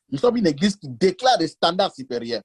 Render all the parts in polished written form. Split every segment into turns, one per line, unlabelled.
Nous sommes une église qui déclare des standards supérieurs.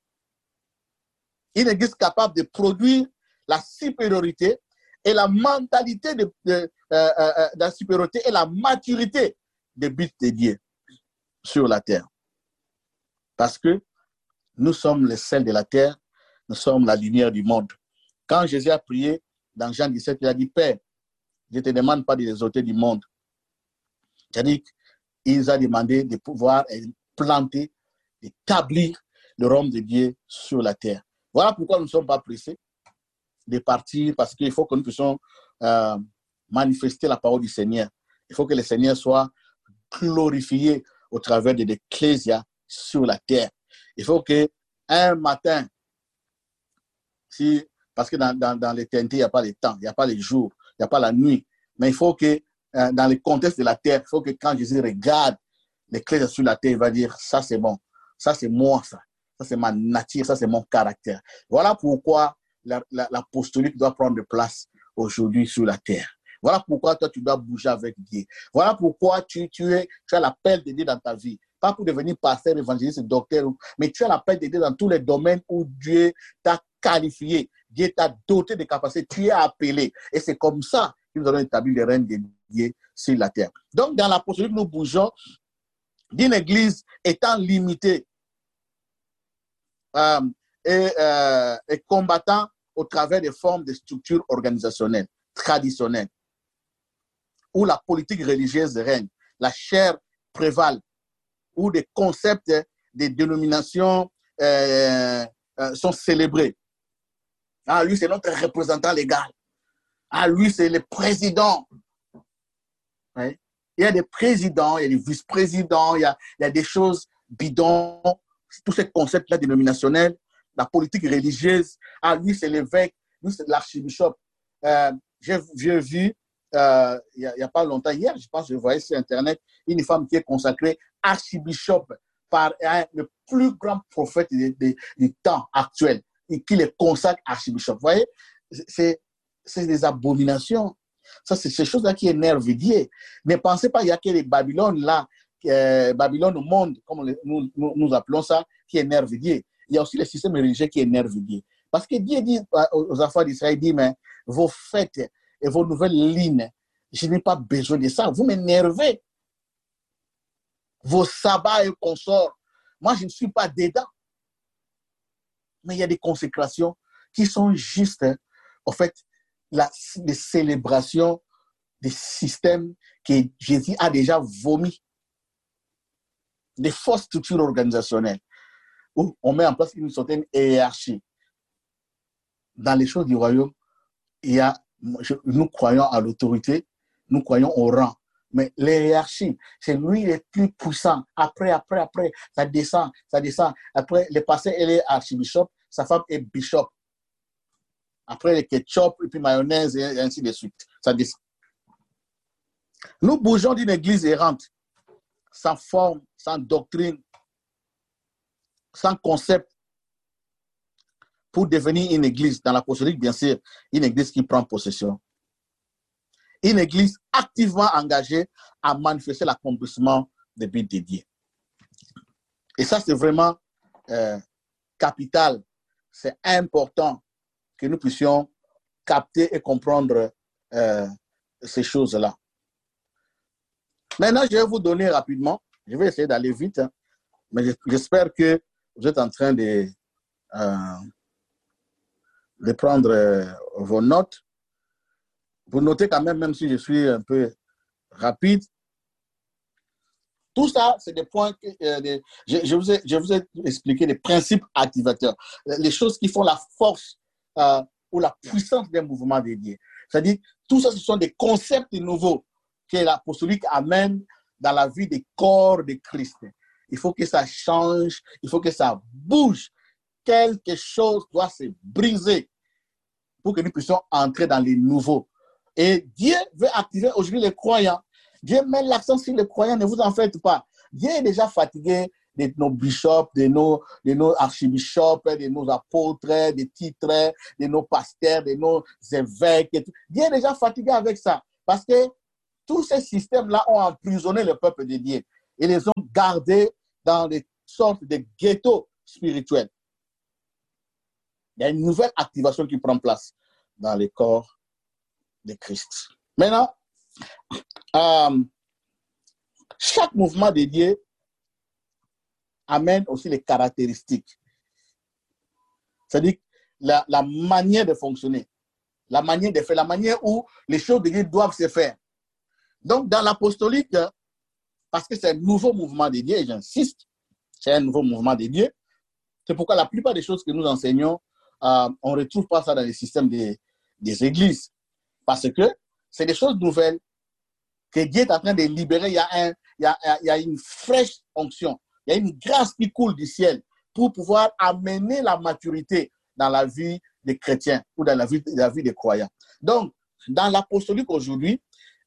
Une église capable de produire la supériorité et la mentalité de la supériorité et la maturité des buts de Dieu sur la terre. Parce que nous sommes les sels de la terre, nous sommes la lumière du monde. Quand Jésus a prié dans Jean 17, il a dit, Père, je ne te demande pas de les ôter du monde. C'est-à-dire qu'il nous a demandé de pouvoir planter, d'établir le royaume de Dieu sur la terre. Voilà pourquoi nous ne sommes pas pressés de partir, parce qu'il faut que nous puissions manifester la parole du Seigneur. Il faut que le Seigneur soit glorifié au travers de l'ecclésia sur la terre. Il faut qu'un matin, parce que dans l'éternité, il n'y a pas le temps, il n'y a pas les jours, il n'y a pas la nuit, mais il faut que dans le contexte de la terre, il faut que quand Jésus regarde l'ecclésia sur la terre, il va dire, ça c'est bon, ça c'est moi, ça c'est ma nature, ça c'est mon caractère. Voilà pourquoi l'apostolique doit prendre place aujourd'hui sur la terre. Voilà pourquoi toi, tu dois bouger avec Dieu. Voilà pourquoi tu as l'appel de Dieu dans ta vie. Pas pour devenir pasteur, évangéliste, docteur, mais tu as l'appel de Dieu dans tous les domaines où Dieu t'a qualifié. Dieu t'a doté de capacités. Tu es appelé. Et c'est comme ça que nous allons établir le règne de Dieu sur la terre. Donc, dans l'apostolique, nous bougeons d'une église étant limitée et combattant au travers des formes de structures organisationnelles, traditionnelles, où la politique religieuse règne, la chair prévale, où des concepts, des dénominations sont célébrés. Ah, lui, c'est notre représentant légal. Ah, lui, c'est le président. Ouais. Il y a des présidents, il y a des vice-présidents, il y a des choses bidons, tous ces concepts-là dénominationnels, la politique religieuse. Ah, lui, c'est l'évêque, lui, c'est l'archibishop. J'ai vu, il n'y a pas longtemps, hier, je pense que je voyais sur Internet, une femme qui est consacrée archibishop par le plus grand prophète du temps actuel, et qui le consacre archibishop. Vous voyez, c'est des abominations. Ça, c'est ces choses-là qui énervent Dieu. Ne pensez pas qu'il y a que les Babylone là, Babylone au monde, comme nous appelons ça, qui énervent Dieu. Il y a aussi les systèmes religieux qui énervent Dieu. Parce que Dieu dit aux enfants d'Israël, dit, mais vos fêtes et vos nouvelles lignes, je n'ai pas besoin de ça. Vous m'énervez. Vos sabbats et consorts, moi, je ne suis pas dedans. Mais il y a des consécrations qui sont juste, en fait, les célébrations des systèmes que Jésus a déjà vomi. Des fausses structures organisationnelles où on met en place une certaine hiérarchie. Dans les choses du royaume, nous croyons à l'autorité, nous croyons au rang. Mais les hiérarchies, c'est lui le plus puissant. Après, ça descend. Après, le pasteur, il est archibishop, sa femme est bishop. Après, le ketchup, et puis mayonnaise, et ainsi de suite. Ça descend. Nous bougeons d'une église errante, sans forme, sans doctrine, sans concept, pour devenir une église, dans l'apostolique, bien sûr, une église qui prend possession. Une église activement engagée à manifester l'accomplissement des buts de Dieu. Et ça, c'est vraiment capital. C'est important que nous puissions capter et comprendre ces choses-là. Maintenant, je vais vous donner rapidement, je vais essayer d'aller vite, hein, mais j'espère que vous êtes en train de prendre vos notes. Vous notez quand même si je suis un peu rapide. Tout ça, c'est des points que je vous ai expliqué, les principes activateurs, les choses qui font la force ou la puissance d'un mouvement dédié. C'est-à-dire, tout ça, ce sont des concepts nouveaux que l'apostolique amène dans la vie des corps de Christ. Il faut que ça change, il faut que ça bouge. Quelque chose doit se briser pour que nous puissions entrer dans les nouveaux. Et Dieu veut activer aujourd'hui les croyants. Dieu met l'accent sur les croyants, ne vous en faites pas. Dieu est déjà fatigué de nos bishops, de nos archibishops, de nos apôtres, des titres, de nos pasteurs, de nos évêques. Et tout. Dieu est déjà fatigué avec ça. Parce que tous ces systèmes-là ont emprisonné le peuple de Dieu. Ils les ont gardés dans des sortes de ghettos spirituels. Il y a une nouvelle activation qui prend place dans le corps de Christ. Maintenant, chaque mouvement dédié amène aussi les caractéristiques. C'est-à-dire la manière de fonctionner, la manière de faire, la manière où les choses de Dieu doivent se faire. Donc, dans l'apostolique, parce que c'est un nouveau mouvement dédié, et j'insiste, c'est un nouveau mouvement dédié, c'est pourquoi la plupart des choses que nous enseignons, on ne retrouve pas ça dans les systèmes des églises. Parce que c'est des choses nouvelles que Dieu est en train de libérer. Il y a une fraîche onction. Il y a une grâce qui coule du ciel pour pouvoir amener la maturité dans la vie des chrétiens ou dans la vie des croyants. Donc, dans l'apostolique aujourd'hui,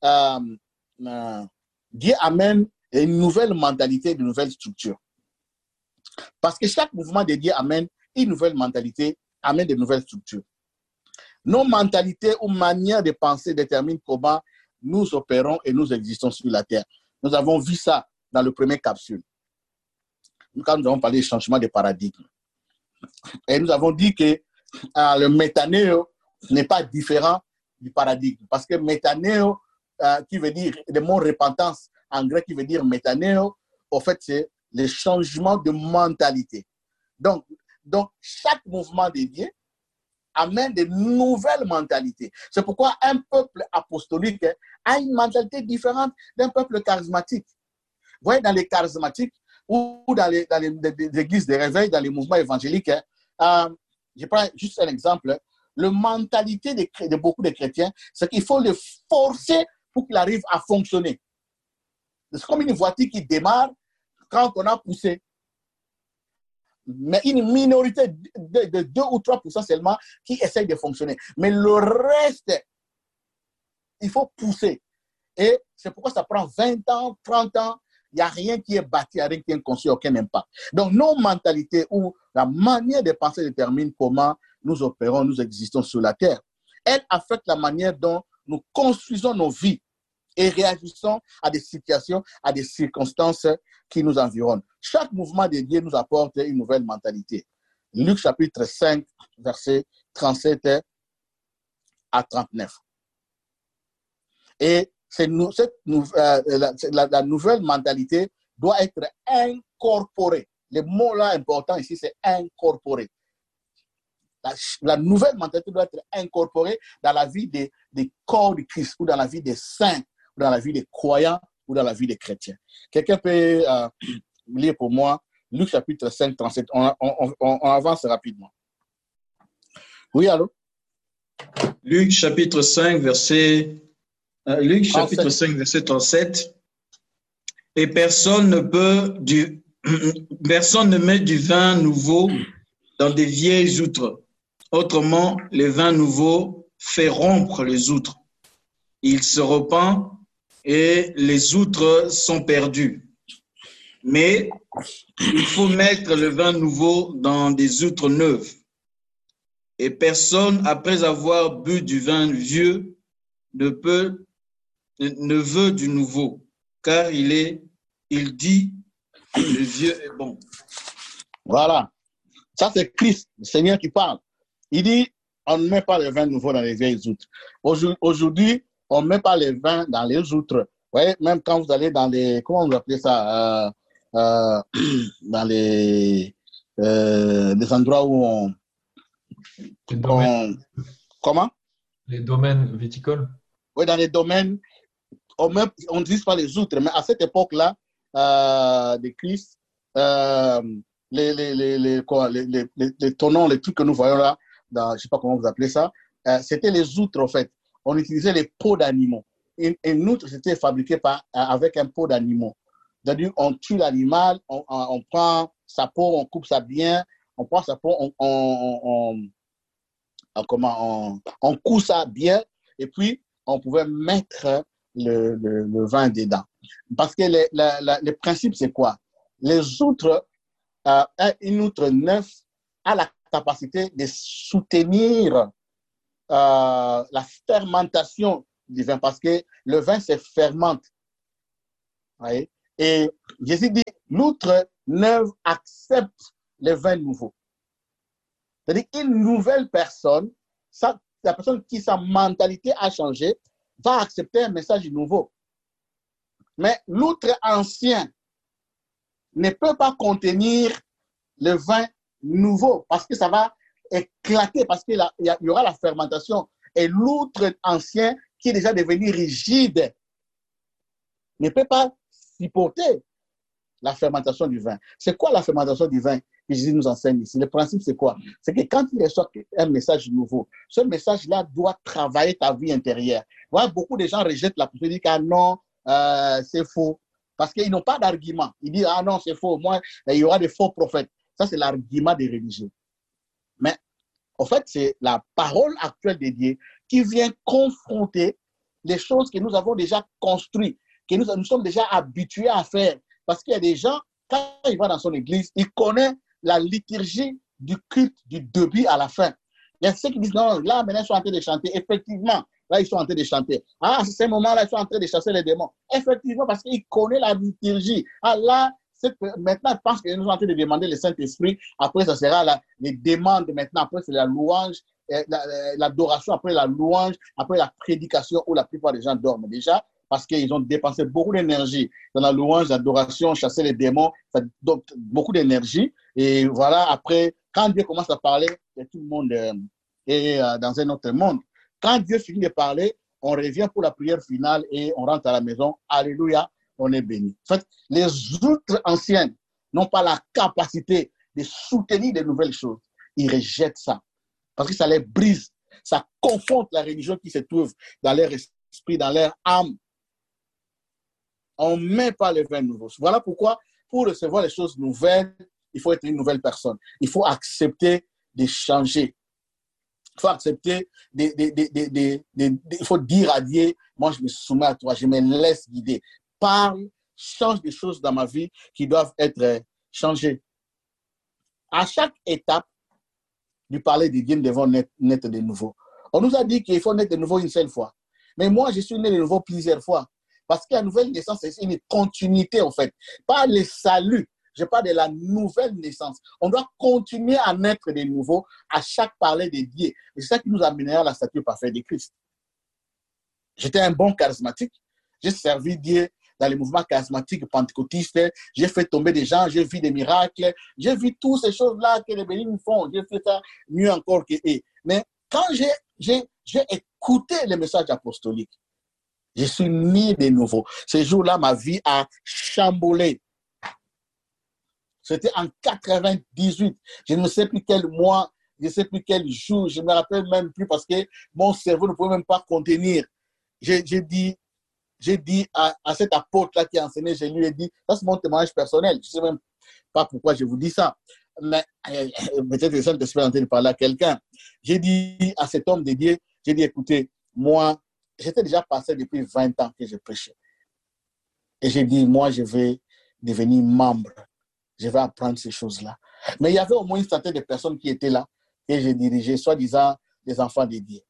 Dieu amène une nouvelle mentalité, une nouvelle structure. Parce que chaque mouvement de Dieu amène une nouvelle mentalité, amène de nouvelles structures. Nos mentalités ou manières de penser déterminent comment nous opérons et nous existons sur la terre. Nous avons vu ça dans le premier capsule, quand nous avons parlé du changement de paradigme. Et nous avons dit que le métanéo n'est pas différent du paradigme. Parce que métanéo, qui veut dire, le mot repentance en grec qui veut dire métanéo, en fait, c'est le changement de mentalité. Donc chaque mouvement de Dieu amène de nouvelles mentalités. C'est pourquoi un peuple apostolique a une mentalité différente d'un peuple charismatique. Vous voyez, dans les charismatiques ou dans les églises de réveil, dans les mouvements évangéliques, je prends juste un exemple, la mentalité de beaucoup de chrétiens, c'est qu'il faut le forcer pour qu'il arrive à fonctionner. C'est comme une voiture qui démarre quand on a poussé. Mais une minorité de 2 ou 3% seulement qui essaye de fonctionner. Mais le reste, il faut pousser. Et c'est pourquoi ça prend 20 ans, 30 ans. Il n'y a rien qui est bâti, il n'y a rien qui est construit, aucun impact. Donc, nos mentalités ou la manière de penser détermine comment nous opérons, nous existons sur la terre. Elle affecte la manière dont nous construisons nos vies et réagissons à des situations, à des circonstances qui nous environnent. Chaque mouvement de Dieu nous apporte une nouvelle mentalité. Luc chapitre 5, versets 37 à 39. Et la nouvelle mentalité doit être incorporée. Le mot là important ici, c'est incorporé. La nouvelle mentalité doit être incorporée dans la vie des corps de Christ, ou dans la vie des saints, ou dans la vie des croyants, ou dans la vie des chrétiens. Quelqu'un peut lire pour moi Luc chapitre 5, 37. On avance rapidement. Oui, allô?
Luc chapitre 5, verset 37. Et personne ne met du vin nouveau dans des vieilles outres. Autrement, le vin nouveau fait rompre les outres. Il se repent et les outres sont perdues. Mais il faut mettre le vin nouveau dans des outres neuves. Et personne, après avoir bu du vin vieux, ne veut du nouveau, car il dit, le vieux est bon.
Voilà. Ça, c'est Christ, le Seigneur qui parle. Il dit, on ne met pas le vin nouveau dans les vieilles outres. Aujourd'hui, on ne met pas le vin dans les outres. Vous voyez, même quand vous allez dans les, comment vous appelez ça, dans les endroits où comment?
Les domaines viticoles.
Oui, dans les domaines, on n'utilise pas les outres, mais à cette époque-là, de Christ, les tonneaux, les trucs que nous voyons là, je ne sais pas comment vous appelez ça, c'était les outres en fait. On utilisait les peaux d'animaux. Une outre, c'était fabriqué avec un pot d'animaux. C'est-à-dire, on tue l'animal, on prend sa peau, on coupe ça bien, on prend sa peau, on coud ça bien, et puis on pouvait mettre le vin dedans. Parce que le principe, c'est quoi? Les outres, une outre neuve a la capacité de soutenir la fermentation du vin, parce que le vin se fermente. Voyez? Et Jésus dit, l'outre neuve accepte les vins nouveaux. C'est-à-dire qu'une nouvelle personne, la personne qui sa mentalité a changé, va accepter un message nouveau. Mais l'outre ancien ne peut pas contenir le vin nouveau parce que ça va éclater, parce qu'il y aura la fermentation. Et l'outre ancien qui est déjà devenu rigide ne peut pas supporter la fermentation du vin. C'est quoi la fermentation du vin que Jésus nous enseigne ici? Le principe, c'est quoi? C'est que quand il reçoit un message nouveau, ce message-là doit travailler ta vie intérieure. Voilà, beaucoup de gens rejettent la posture, ils disent ah non, c'est faux. Parce qu'ils n'ont pas d'argument. Ils disent ah non, c'est faux. Moi, il y aura des faux prophètes. Ça, c'est l'argument des religieux. Mais en fait, c'est la parole actuelle de Dieu qui vient confronter les choses que nous avons déjà construites, que nous sommes déjà habitués à faire. Parce qu'il y a des gens, quand ils vont dans son église, ils connaissent la liturgie du culte du début à la fin. Il y a ceux qui disent, non, là, maintenant, ils sont en train de chanter. Effectivement, là, ils sont en train de chanter. Ah, à ce moment-là, ils sont en train de chasser les démons. Effectivement, parce qu'ils connaissent la liturgie. Ah, là, maintenant, je pense qu'ils sont en train de demander le Saint-Esprit. Après, ça sera les demandes. Maintenant, après, c'est la louange, l'adoration, après la louange, après la prédication où la plupart des gens dorment déjà. Parce qu'ils ont dépensé beaucoup d'énergie dans la louange, l'adoration, chasser les démons, ça donne beaucoup d'énergie. Et voilà, après, quand Dieu commence à parler, tout le monde est dans un autre monde. Quand Dieu finit de parler, on revient pour la prière finale et on rentre à la maison. Alléluia, on est béni. En fait, les outres anciennes n'ont pas la capacité de soutenir de nouvelles choses. Ils rejettent ça parce que ça les brise. Ça confronte la religion qui se trouve dans leur esprit, dans leur âme. On ne met pas les vins nouveaux. Voilà pourquoi, pour recevoir les choses nouvelles, il faut être une nouvelle personne. Il faut accepter de changer. Il faut accepter, il faut dire à Dieu, moi je me soumets à toi, je me laisse guider. Parle, change des choses dans ma vie qui doivent être changées. À chaque étape du parler de Dieu, nous devons naître de nouveau. On nous a dit qu'il faut naître de nouveau une seule fois. Mais moi, je suis né de nouveau plusieurs fois. Parce que la nouvelle naissance, c'est une continuité, en fait. Pas le salut. Je parle de la nouvelle naissance. On doit continuer à naître de nouveau à chaque parler de Dieu. Et c'est ça qui nous amènera à la statue parfaite de Christ. J'étais un bon charismatique. J'ai servi Dieu dans les mouvements charismatiques pentecôtistes. J'ai fait tomber des gens. J'ai vu des miracles. J'ai vu toutes ces choses-là que les bénis font. J'ai fait ça mieux encore qu'eux. Mais quand j'ai écouté les messages apostoliques, je suis né de nouveau. Ce jour-là, ma vie a chamboulé. C'était en 98. Je ne sais plus quel mois, je ne sais plus quel jour, je ne me rappelle même plus parce que mon cerveau ne pouvait même pas contenir. J'ai dit à cet apôtre-là qui a enseigné, je lui ai dit, ça c'est mon témoignage personnel. Je ne sais même pas pourquoi je vous dis ça. Mais peut-être que le Saint-Esprit est en train de parler à quelqu'un. J'ai dit à cet homme de Dieu, j'ai dit, écoutez, moi, j'étais déjà passé depuis 20 ans que je prêchais. Et j'ai dit, moi, je vais devenir membre. Je vais apprendre ces choses-là. Mais il y avait au moins une centaine de personnes qui étaient là, que j'ai dirigé, soi-disant des enfants de Dieu.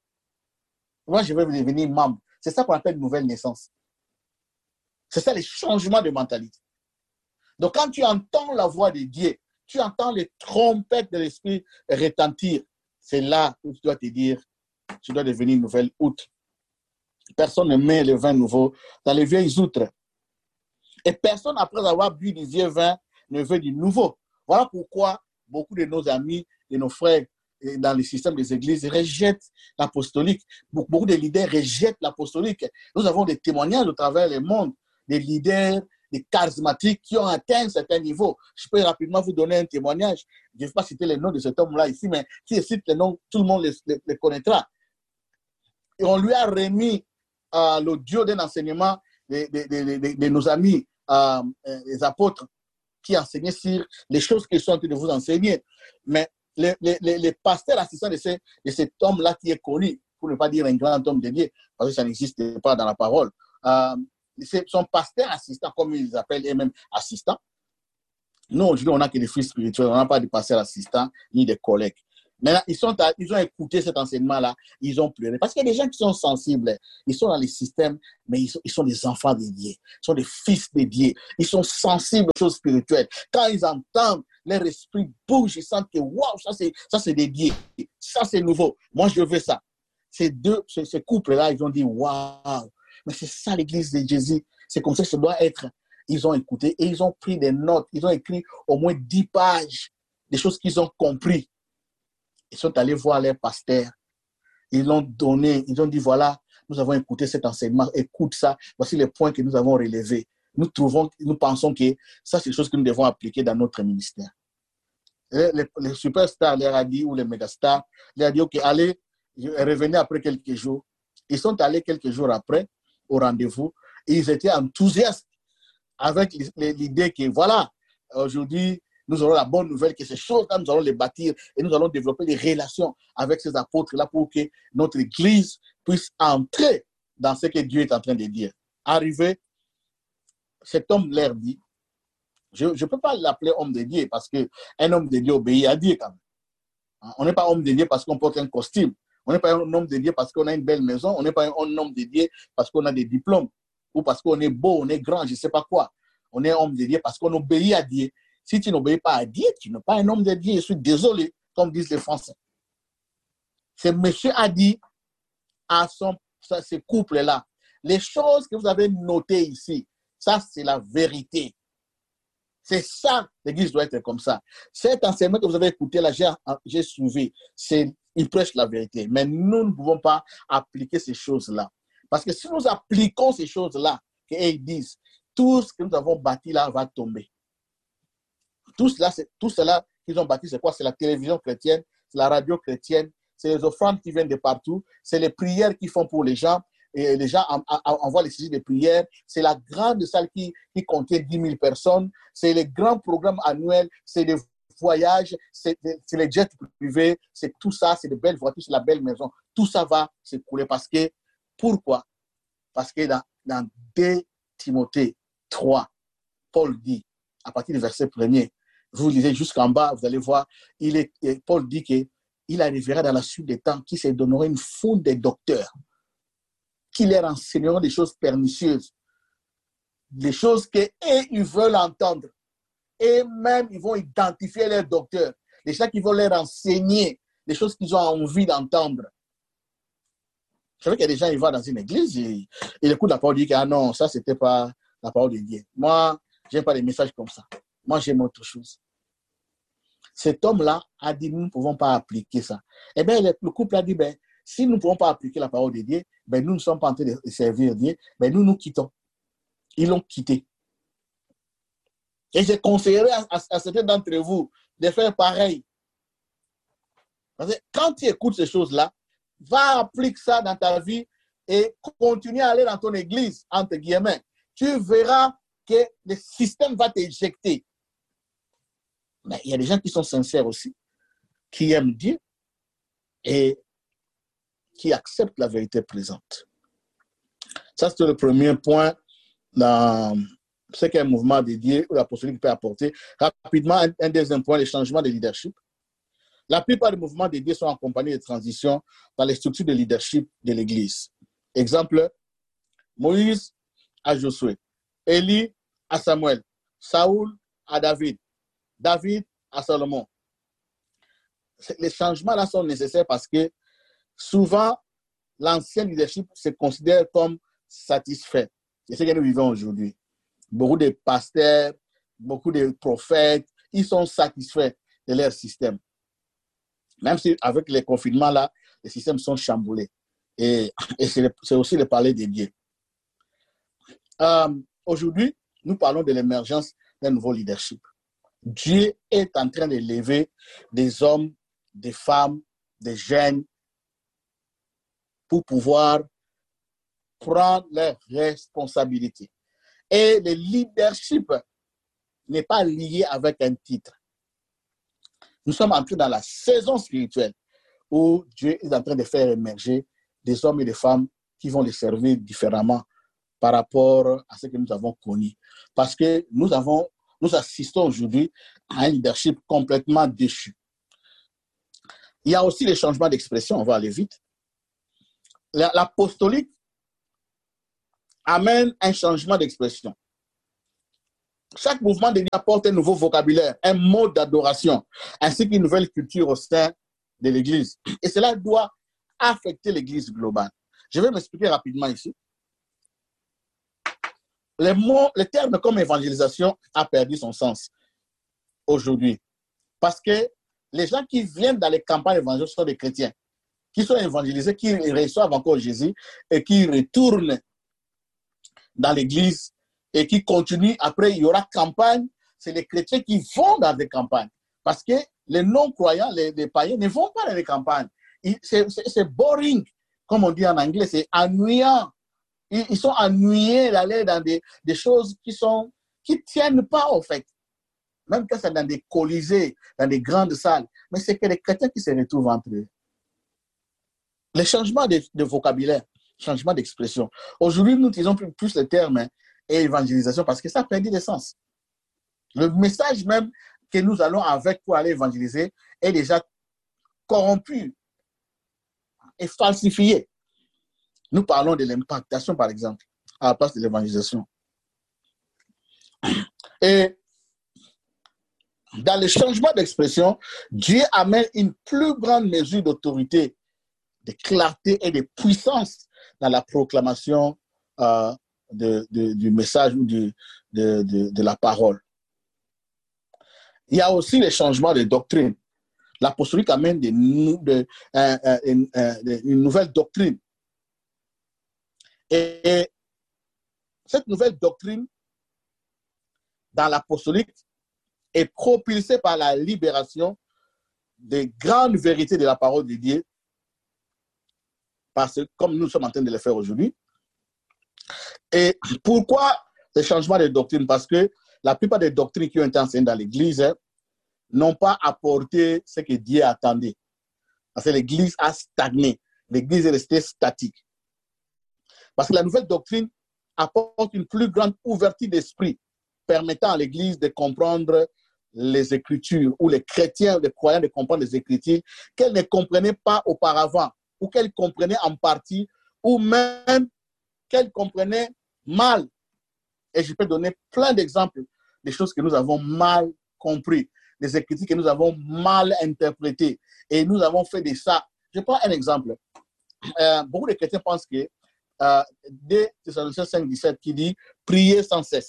Moi, je vais devenir membre. C'est ça qu'on appelle une nouvelle naissance. C'est ça, les changements de mentalité. Donc, quand tu entends la voix de Dieu, tu entends les trompettes de l'esprit retentir, c'est là où tu dois te dire, tu dois devenir une nouvelle outre. Personne ne met le vin nouveau dans les vieilles outres. Et personne, après avoir bu du vieux vin, ne veut du nouveau. Voilà pourquoi beaucoup de nos amis, de nos frères dans le système des églises rejettent l'apostolique. Beaucoup de leaders rejettent l'apostolique. Nous avons des témoignages au travers le monde, des leaders, des charismatiques qui ont atteint un certain niveau. Je peux rapidement vous donner un témoignage. Je ne vais pas citer le nom de cet homme-là ici, mais si je cite le nom, tout le monde le connaîtra. Et on lui a remis l'audio d'un enseignement de nos amis, les apôtres, qui enseignaient sur les choses qu'ils sont en train de vous enseigner. Mais les pasteurs assistants de cet homme-là qui est connu, pour ne pas dire un grand homme de Dieu, parce que ça n'existe pas dans la parole, son pasteur assistant, comme ils appellent eux-mêmes assistants. Nous, aujourd'hui, on n'a que des fils spirituels, on n'a pas de pasteurs assistants ni des collègues. Maintenant, ils ont écouté cet enseignement-là, ils ont pleuré. Parce qu'il y a des gens qui sont sensibles, ils sont dans les systèmes, mais ils sont des enfants dédiés, ils sont des fils dédiés, ils sont sensibles aux choses spirituelles. Quand ils entendent, leur esprit bouge, ils sentent que waouh, ça c'est dédié, ça c'est nouveau, moi je veux ça. Ces couples-là, ils ont dit waouh, mais c'est ça l'église de Jésus, c'est comme ça que ça doit être. Ils ont écouté et ils ont pris des notes, ils ont écrit au moins 10 pages des choses qu'ils ont compris. Ils sont allés voir leur pasteur. Ils l'ont donné. Ils ont dit, voilà, nous avons écouté cet enseignement. Écoute ça. Voici les points que nous avons relevés. Nous pensons que ça, c'est des choses que nous devons appliquer dans notre ministère. Les superstars leur a dit, ou les mégastars, leur a dit, OK, allez, revenez après quelques jours. Ils sont allés quelques jours après au rendez-vous. Et ils étaient enthousiastes avec l'idée que, voilà, aujourd'hui, nous aurons la bonne nouvelle que ces choses-là, nous allons les bâtir et nous allons développer des relations avec ces apôtres-là pour que notre Église puisse entrer dans ce que Dieu est en train de dire. Arrivé, cet homme leur dit, je ne peux pas l'appeler homme de Dieu parce qu'un homme de Dieu obéit à Dieu quand même. On n'est pas homme de Dieu parce qu'on porte un costume. On n'est pas un homme de Dieu parce qu'on a une belle maison. On n'est pas un homme de Dieu parce qu'on a des diplômes ou parce qu'on est beau, on est grand, je ne sais pas quoi. On est un homme de Dieu parce qu'on obéit à Dieu. Si tu n'obéis pas à Dieu, tu n'es pas un homme de Dieu. Je suis désolé, comme disent les Français. Ce monsieur a dit à ces couples-là, les choses que vous avez notées ici, ça c'est la vérité. C'est ça, l'Église doit être comme ça. Cet enseignement que vous avez écouté là, j'ai suivi, il prêche la vérité. Mais nous ne pouvons pas appliquer ces choses-là. Parce que si nous appliquons ces choses-là, qu'ils disent, tout ce que nous avons bâti là va tomber. Tout cela qu'ils ont bâti, c'est quoi? C'est la télévision chrétienne, c'est la radio chrétienne, c'est les offrandes qui viennent de partout, c'est les prières qu'ils font pour les gens, et les gens envoient les sujets de prières, c'est la grande salle qui contient 10 000 personnes, c'est les grands programmes annuels, c'est les voyages, c'est les jets privés, c'est tout ça, c'est de belles voitures, c'est la belle maison. Tout ça va s'écouler parce que, pourquoi? Parce que dans 2 Timothée 3, Paul dit, à partir du verset 1er, vous lisez jusqu'en bas, vous allez voir, Paul dit qu'il arrivera dans la suite des temps, qui se donnera une foule de docteurs, qui leur enseigneront des choses pernicieuses, des choses qu'ils veulent entendre. Et même, ils vont identifier leurs docteurs, les gens qui vont leur enseigner des choses qu'ils ont envie d'entendre. Je savais qu'il y a des gens, ils vont dans une église, ils écoutent la parole, ils disent que ah non, ça, c'était pas la parole de Dieu. Moi, je n'aime pas des messages comme ça. Moi, j'aime autre chose. Cet homme-là a dit, nous ne pouvons pas appliquer ça. Eh bien, le couple a dit, ben, si nous ne pouvons pas appliquer la parole de Dieu, ben, nous ne sommes pas en train de servir Dieu, ben, nous quittons. Ils l'ont quitté. Et j'ai conseillé à certains d'entre vous de faire pareil. Parce que quand tu écoutes ces choses-là, va appliquer ça dans ta vie et continue à aller dans ton église, entre guillemets. Tu verras que le système va t'éjecter. Mais il y a des gens qui sont sincères aussi, qui aiment Dieu et qui acceptent la vérité présente. Ça, c'est le premier point dans ce qu'un mouvement dédié ou l'apostolique peut apporter. Rapidement, un deuxième point, les changements de leadership. La plupart des mouvements dédiés sont accompagnés de transitions dans les structures de leadership de l'Église. Exemple, Moïse à Josué, Élie à Samuel, Saoul à David, David à Salomon. Les changements-là sont nécessaires parce que souvent, l'ancien leadership se considère comme satisfait. C'est ce que nous vivons aujourd'hui. Beaucoup de pasteurs, beaucoup de prophètes, ils sont satisfaits de leur système. Même si avec les confinements là, les systèmes sont chamboulés. Et c'est aussi le parler de Dieu. Aujourd'hui, nous parlons de l'émergence d'un nouveau leadership. Dieu est en train d'élever des hommes, des femmes, des jeunes pour pouvoir prendre leurs responsabilités. Et le leadership n'est pas lié avec un titre. Nous sommes entrés dans la saison spirituelle où Dieu est en train de faire émerger des hommes et des femmes qui vont les servir différemment par rapport à ce que nous avons connu. Parce que nous assistons aujourd'hui à un leadership complètement déchu. Il y a aussi les changements d'expression, on va aller vite. L'apostolique amène un changement d'expression. Chaque mouvement de Dieu apporte un nouveau vocabulaire, un mode d'adoration, ainsi qu'une nouvelle culture au sein de l'Église. Et cela doit affecter l'Église globale. Je vais m'expliquer rapidement ici. Le terme comme évangélisation a perdu son sens aujourd'hui. Parce que les gens qui viennent dans les campagnes évangéliques sont des chrétiens, qui sont évangélisés, qui reçoivent encore Jésus et qui retournent dans l'église et qui continuent. Après, il y aura campagne. C'est les chrétiens qui vont dans des campagnes. Parce que les non-croyants, les païens, ne vont pas dans les campagnes. C'est boring, comme on dit en anglais, c'est ennuyant. Ils sont ennuyés d'aller dans des choses qui tiennent pas, en fait. Même quand c'est dans des colisées, dans des grandes salles. Mais c'est que les chrétiens qui se retrouvent entre eux. Les changements de vocabulaire, changement d'expression. Aujourd'hui, nous utilisons plus le terme évangélisation parce que ça a perdu de sens. Le message même que nous allons avec pour aller évangéliser est déjà corrompu et falsifié. Nous parlons de l'impactation, par exemple, à la place de l'évangélisation. Et dans le changement d'expression, Dieu amène une plus grande mesure d'autorité, de clarté et de puissance dans la proclamation du message ou de la parole. Il y a aussi les changements de doctrine. L'apostolique amène une nouvelle doctrine. Et cette nouvelle doctrine, dans l'apostolique, est propulsée par la libération des grandes vérités de la parole de Dieu, parce que comme nous sommes en train de le faire aujourd'hui. Et pourquoi ce changement de doctrine? Parce que la plupart des doctrines qui ont été enseignées dans l'Église n'ont pas apporté ce que Dieu attendait. Parce que l'Église a stagné. L'Église est restée statique. Parce que la nouvelle doctrine apporte une plus grande ouverture d'esprit, permettant à l'Église de comprendre les Écritures, ou les chrétiens, les croyants de comprendre les Écritures qu'elles ne comprenaient pas auparavant, ou qu'elles comprenaient en partie, ou même qu'elles comprenaient mal. Et je peux donner plein d'exemples des choses que nous avons mal compris, des Écritures que nous avons mal interprétées, et nous avons fait de ça. Je prends un exemple. Beaucoup de chrétiens pensent que dès Thessaloniciens 5:17 qui dit « priez sans cesse ».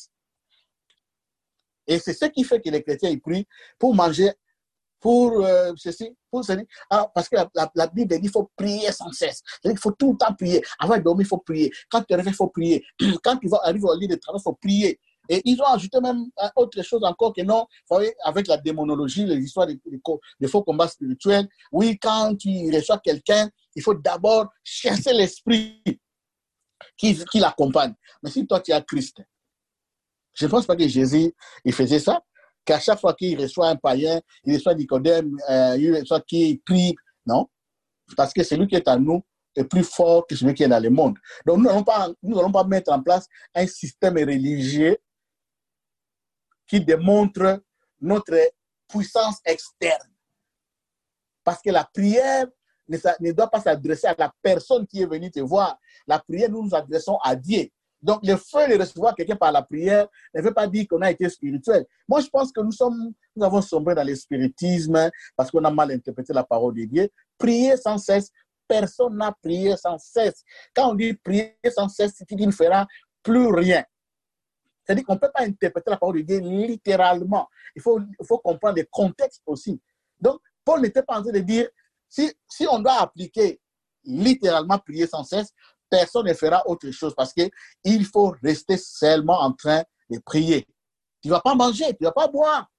Et c'est ce qui fait que les chrétiens ils prient pour manger, pour ceci, pour ceci. Parce que la Bible dit qu'il faut prier sans cesse. C'est-à-dire qu'il faut tout le temps prier. Avant de dormir, il faut prier. Quand tu arrives, il faut prier. Quand tu vas arriver au lit de travail, il faut prier. Et ils ont ajouté même autre chose encore que non, vous voyez, avec la démonologie, les histoires de faux combats spirituels. Oui, quand tu reçois quelqu'un, il faut d'abord chasser l'esprit qui l'accompagne. Mais si toi, tu as Christ, je ne pense pas que Jésus il faisait ça, qu'à chaque fois qu'il reçoit un païen, il reçoit Nicodème, il reçoit qui prie. Non, parce que celui qui est en nous est plus fort que celui qui est dans le monde. Donc, nous n'allons pas mettre en place un système religieux qui démontre notre puissance externe. Parce que la prière ne doit pas s'adresser à la personne qui est venue te voir. La prière, nous nous adressons à Dieu. Donc, le fait de recevoir quelqu'un par la prière ne veut pas dire qu'on a été spirituel. Moi, je pense que nous avons sombré dans le spiritisme parce qu'on a mal interprété la parole de Dieu. Prier sans cesse, personne n'a prié sans cesse. Quand on dit prier sans cesse, c'est qu'il ne fera plus rien. C'est-à-dire qu'on ne peut pas interpréter la parole de Dieu littéralement. Il faut comprendre le contexte aussi. Donc, Paul n'était pas en train de dire, si on doit appliquer littéralement prier sans cesse, personne ne fera autre chose parce qu'il faut rester seulement en train de prier. Tu ne vas pas manger, tu ne vas pas boire.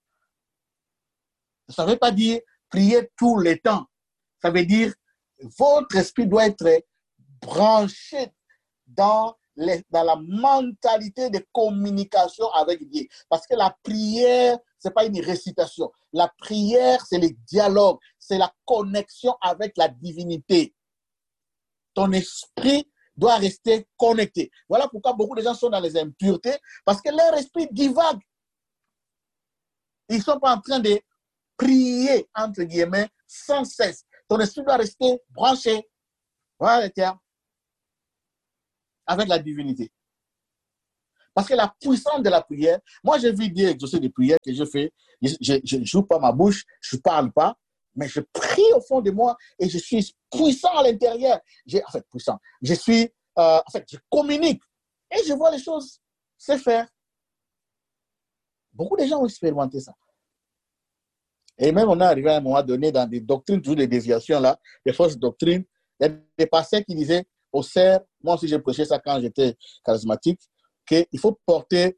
Ça ne veut pas dire prier tout le temps. Ça veut dire votre esprit doit être branché dans la mentalité de communication avec Dieu. Parce que la prière, ce n'est pas une récitation. La prière, c'est le dialogue, c'est la connexion avec la divinité. Ton esprit doit rester connecté. Voilà pourquoi beaucoup de gens sont dans les impuretés, parce que leur esprit divague. Ils ne sont pas en train de prier, entre guillemets, sans cesse. ton esprit doit rester branché. Voilà le terme. Avec la divinité. Parce que la puissance de la prière, moi j'ai vu des exaucés de prière que je fais, je ne joue pas ma bouche, je ne parle pas, mais je prie au fond de moi et je suis puissant à l'intérieur. En fait, puissant. Je communique et je vois les choses se faire. Beaucoup de gens ont expérimenté ça. Et même on est arrivé à un moment donné dans des doctrines, toujours des déviations là, des fausses doctrines. Il y a des pasteurs qui disaient au cerf, moi aussi j'ai prêché ça quand j'étais charismatique, qu'il faut porter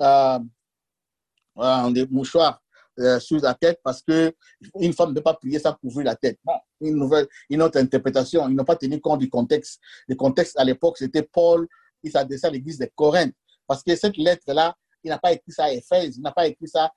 des mouchoirs sur la tête parce qu'une femme ne peut pas prier sans couvrir la tête. Bon, une autre interprétation, ils n'ont pas tenu compte du contexte. Le contexte à l'époque, c'était Paul, il s'adressait à l'église de Corinthe. Parce que cette lettre-là, il n'a pas écrit ça à Éphèse, il n'a pas écrit ça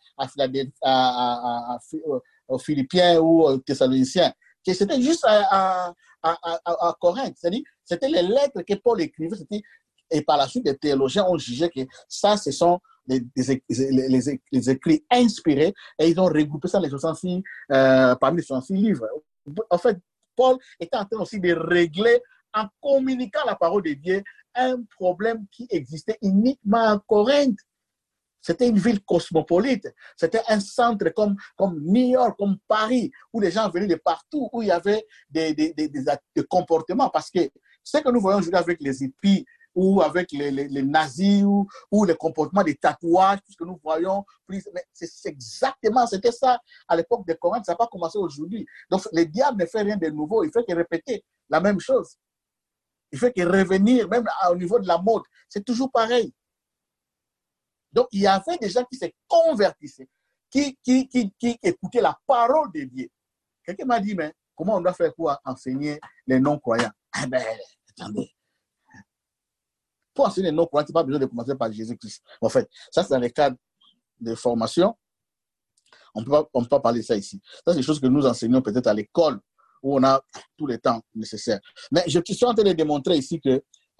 aux Philippiens ou aux Thessaloniciens. C'était juste à Corinthe. C'est-à-dire, c'était les lettres que Paul écrivait. Et par la suite, les théologiens ont jugé que ça, ce sont les écrits inspirés et ils ont regroupé ça parmi les 66 livres. En fait, Paul était en train aussi de régler, en communiquant la parole de Dieu, un problème qui existait uniquement à Corinthe. C'était une ville cosmopolite. C'était un centre comme New York, comme Paris, où les gens venaient de partout, où il y avait des comportements. Parce que ce que nous voyons aujourd'hui avec les hippies, ou avec les nazis, ou les comportements des tatouages, tout ce que nous voyons, c'est exactement, c'était ça à l'époque de Corinthe, ça n'a pas commencé aujourd'hui. Donc, le diable ne fait rien de nouveau, il fait que répéter la même chose. Il fait que revenir, même au niveau de la mode, c'est toujours pareil. Donc, il y avait des gens qui se convertissaient, qui écoutaient la parole de Dieu. Quelqu'un m'a dit, mais comment on doit faire pour enseigner les non-croyants? Eh bien, attendez. Pour enseigner les non-croyants, tu n'as pas besoin de commencer par Jésus-Christ. En fait, ça, c'est dans les cadres de formation. On ne peut pas parler de ça ici. Ça, c'est des choses que nous enseignons peut-être à l'école, où on a tout le temps nécessaire. Mais je suis en train de démontrer ici que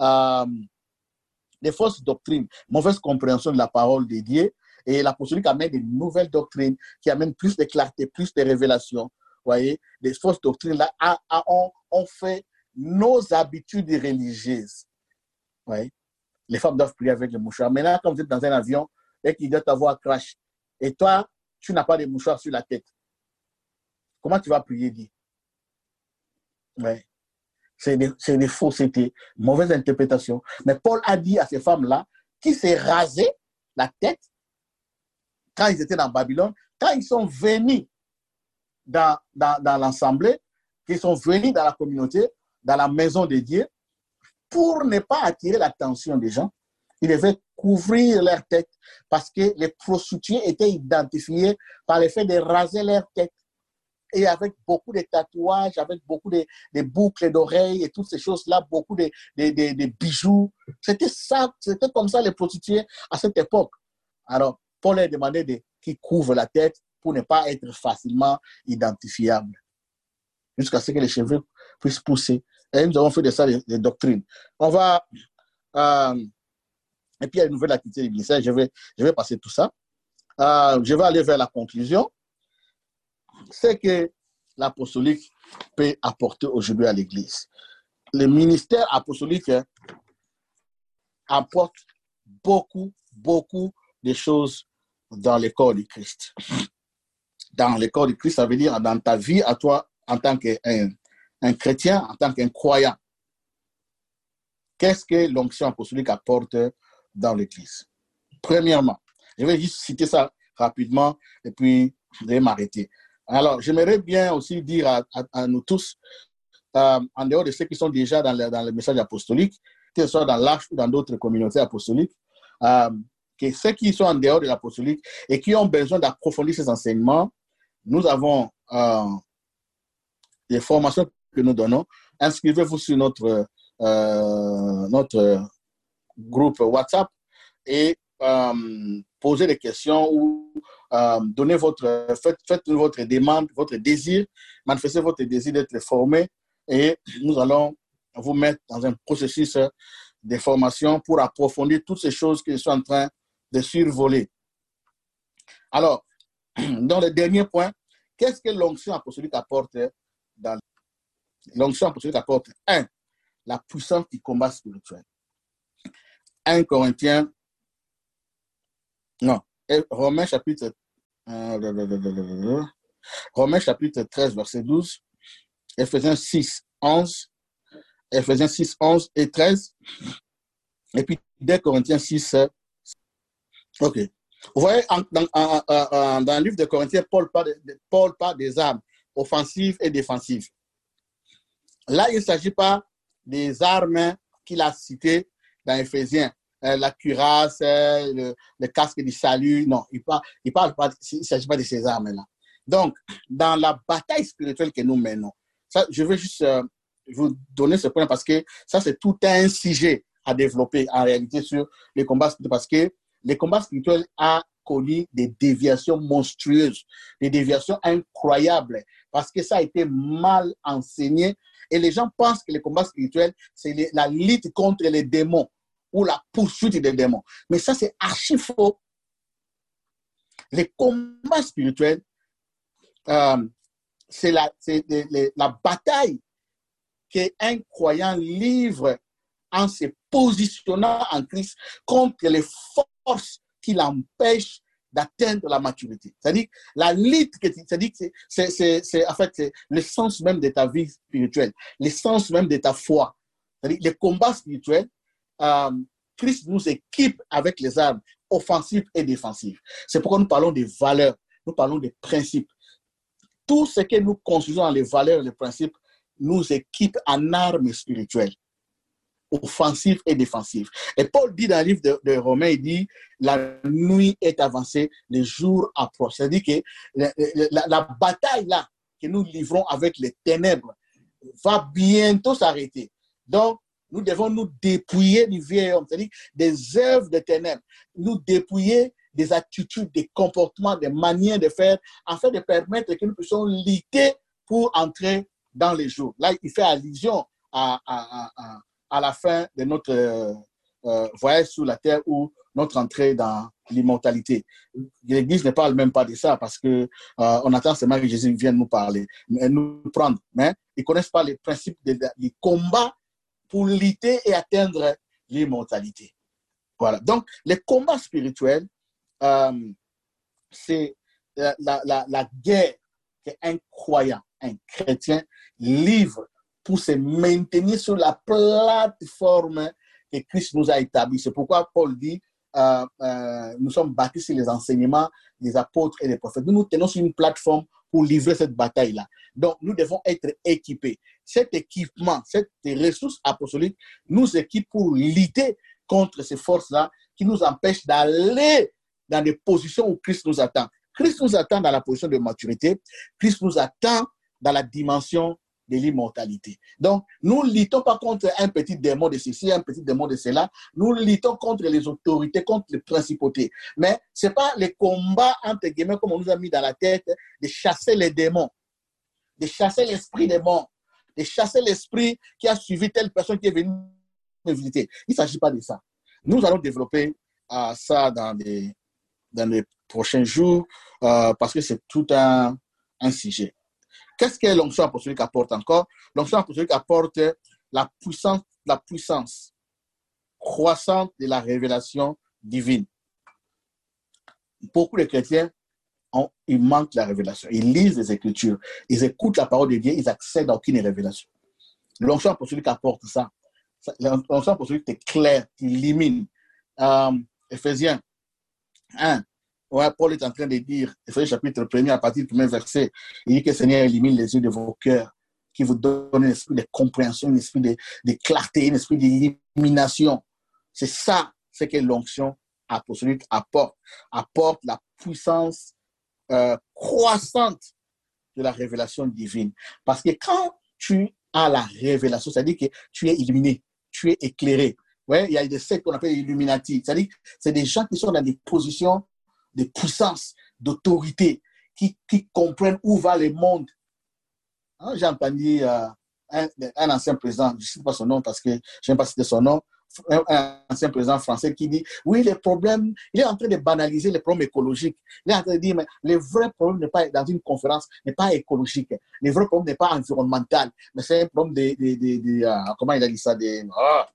des fausses doctrines, mauvaise compréhension de la parole de Dieu, et l'apostolique amène des nouvelles doctrines qui amènent plus de clarté, plus de révélation. Vous voyez, des fausses doctrines-là ont fait nos habitudes religieuses. Vous voyez, les femmes doivent prier avec le mouchoir. Maintenant, quand vous êtes dans un avion et qu'il doit avoir crash, et toi, tu n'as pas de mouchoir sur la tête, comment tu vas prier Dieu? Ouais. C'est des faussetés, mauvaise interprétation. Mais Paul a dit à ces femmes-là qui s'est rasé la tête quand ils étaient dans Babylone, quand ils sont venus dans l'assemblée, qu'ils sont venus dans la communauté, dans la maison de Dieu, pour ne pas attirer l'attention des gens, ils devaient couvrir leur tête parce que les prostituées étaient identifiées par le fait de raser leur tête. Et avec beaucoup de tatouages, avec beaucoup de boucles d'oreilles et toutes ces choses-là, beaucoup de bijoux. C'était comme ça les prostituées à cette époque. Alors, Paul a demandé qu'ils couvrent la tête pour ne pas être facilement identifiables, jusqu'à ce que les cheveux puissent pousser. Et nous avons fait de ça des doctrines. On va... et puis, il y a une nouvelle activité du ministère. Je vais passer tout ça. Je vais aller vers la conclusion. C'est que l'apostolique peut apporter aujourd'hui à l'Église. Le ministère apostolique apporte beaucoup de choses dans le corps du Christ. Dans le corps du Christ, ça veut dire dans ta vie à toi en tant qu'un chrétien, en tant qu'un croyant. Qu'est-ce que l'onction apostolique apporte dans l'Église? Premièrement, je vais juste citer ça rapidement et puis je vais m'arrêter. Alors, j'aimerais bien aussi dire à nous tous, en dehors de ceux qui sont déjà dans le message apostolique, que ce soit dans l'Arche ou dans d'autres communautés apostoliques, que ceux qui sont en dehors de l'apostolique et qui ont besoin d'approfondir ces enseignements, nous avons les formations que nous donnons. Inscrivez-vous sur notre groupe WhatsApp et posez des questions ou faites votre demande, votre désir, manifestez votre désir d'être formé et nous allons vous mettre dans un processus de formation pour approfondir toutes ces choses qui sont en train de survoler. Alors, dans le dernier point, qu'est-ce que l'onction apostolique apporte dans L'onction apostolique apporte, un, la puissance du combat spirituel. 1 Corinthiens, non, Romains chapitre, Romains chapitre 13, verset 12, Éphésiens 6, 11, Éphésiens 6, 11 et 13, et puis 2 Corinthiens 6, ok. Vous voyez, dans le livre de Corinthiens, Paul parle des armes offensives et défensives. Là, il ne s'agit pas des armes qu'il a citées dans Éphésiens, la cuirasse, le casque du salut. Non, il ne s'agit pas de ces armes-là. Donc, dans la bataille spirituelle que nous menons, ça, je veux juste vous donner ce point parce que ça, c'est tout un sujet à développer en réalité sur les combats spirituels, parce que les combats spirituels ont connu des déviations monstrueuses, des déviations incroyables, parce que ça a été mal enseigné et les gens pensent que les combats spirituels, c'est la lutte contre les démons ou la poursuite des démons. Mais ça, c'est archi faux. Les combats spirituels, c'est la bataille qu'un croyant livre en se positionnant en Christ contre les forces qui l'empêchent d'atteindre la maturité. C'est-à-dire, la lutte, c'est-à-dire que c'est en fait, c'est le sens même de ta vie spirituelle, le sens même de ta foi. C'est-à-dire, les combats spirituels, Christ nous équipe avec les armes offensives et défensives. C'est pourquoi nous parlons des valeurs, nous parlons des principes. Tout ce que nous construisons dans les valeurs et les principes nous équipe en armes spirituelles, offensives et défensives. Et Paul dit dans le livre de Romains, il dit, la nuit est avancée, les jours approchent. C'est-à-dire que la bataille là que nous livrons avec les ténèbres va bientôt s'arrêter. Donc, nous devons nous dépouiller du vieil homme, c'est-à-dire des œuvres de ténèbres, nous dépouiller des attitudes, des comportements, des manières de faire, afin de permettre que nous puissions lutter pour entrer dans les jours. Là, il fait allusion à la fin de notre voyage sur la terre ou notre entrée dans l'immortalité. L'Église ne parle même pas de ça parce qu'on attend seulement que Jésus vienne nous parler, nous prendre. Mais ils ne connaissent pas les principes du combat pour lutter et atteindre l'immortalité. Voilà. Donc, les combats spirituels, c'est la guerre qu'un croyant, un chrétien livre pour se maintenir sur la plateforme que Christ nous a établie. C'est pourquoi Paul dit, nous sommes bâtis sur les enseignements des apôtres et des prophètes. Nous nous tenons sur une plateforme pour livrer cette bataille-là. Donc, nous devons être équipés. Cet équipement, cette ressource apostolique nous équipe pour lutter contre ces forces-là qui nous empêchent d'aller dans des positions où Christ nous attend. Christ nous attend dans la position de maturité. Christ nous attend dans la dimension de l'immortalité. Donc, nous ne luttons pas contre un petit démon de ceci, un petit démon de cela. Nous luttons contre les autorités, contre les principautés. Mais ce n'est pas les combats, entre guillemets, comme on nous a mis dans la tête, de chasser les démons, de chasser l'esprit démon, de chasser l'esprit qui a suivi telle personne qui est venue me visiter. Il ne s'agit pas de ça. Nous allons développer ça dans les prochains jours parce que c'est tout un sujet. Qu'est-ce que l'onction apostolique apporte encore? L'onction apostolique apporte la puissance croissante de la révélation divine. Beaucoup de chrétiens, ils manquent la révélation. Ils lisent les Écritures, ils écoutent la parole de Dieu, ils accèdent à aucune révélation. L'onction apostolique apporte ça. L'onction apostolique est claire, qui illumine. Éphésiens 1. Ouais, Paul est en train de dire, Éphésiens chapitre 1 à partir du premier verset, il dit que le Seigneur illumine les yeux de vos cœurs, qui vous donne un esprit de compréhension, un esprit de clarté, un esprit d'illumination. C'est ça, ce que l'onction apostolique apporte la puissance croissante de la révélation divine. Parce que quand tu as la révélation, c'est-à-dire que tu es illuminé, tu es éclairé. Ouais, il y a des sectes qu'on appelle les Illuminati, c'est-à-dire que c'est des gens qui sont dans des positions de puissance, d'autorité, qui comprennent où va le monde. Hein, j'ai entendu un ancien président, je ne sais pas son nom parce que je n'aime pas citer son nom, un ancien président français qui dit, oui, les problèmes, il est en train de banaliser les problèmes écologiques. Il est en train de dire, mais le vrai problème n'est pas, dans une conférence, n'est pas écologique. Le vrai problème n'est pas environnemental, mais c'est un problème comment il a dit ça, de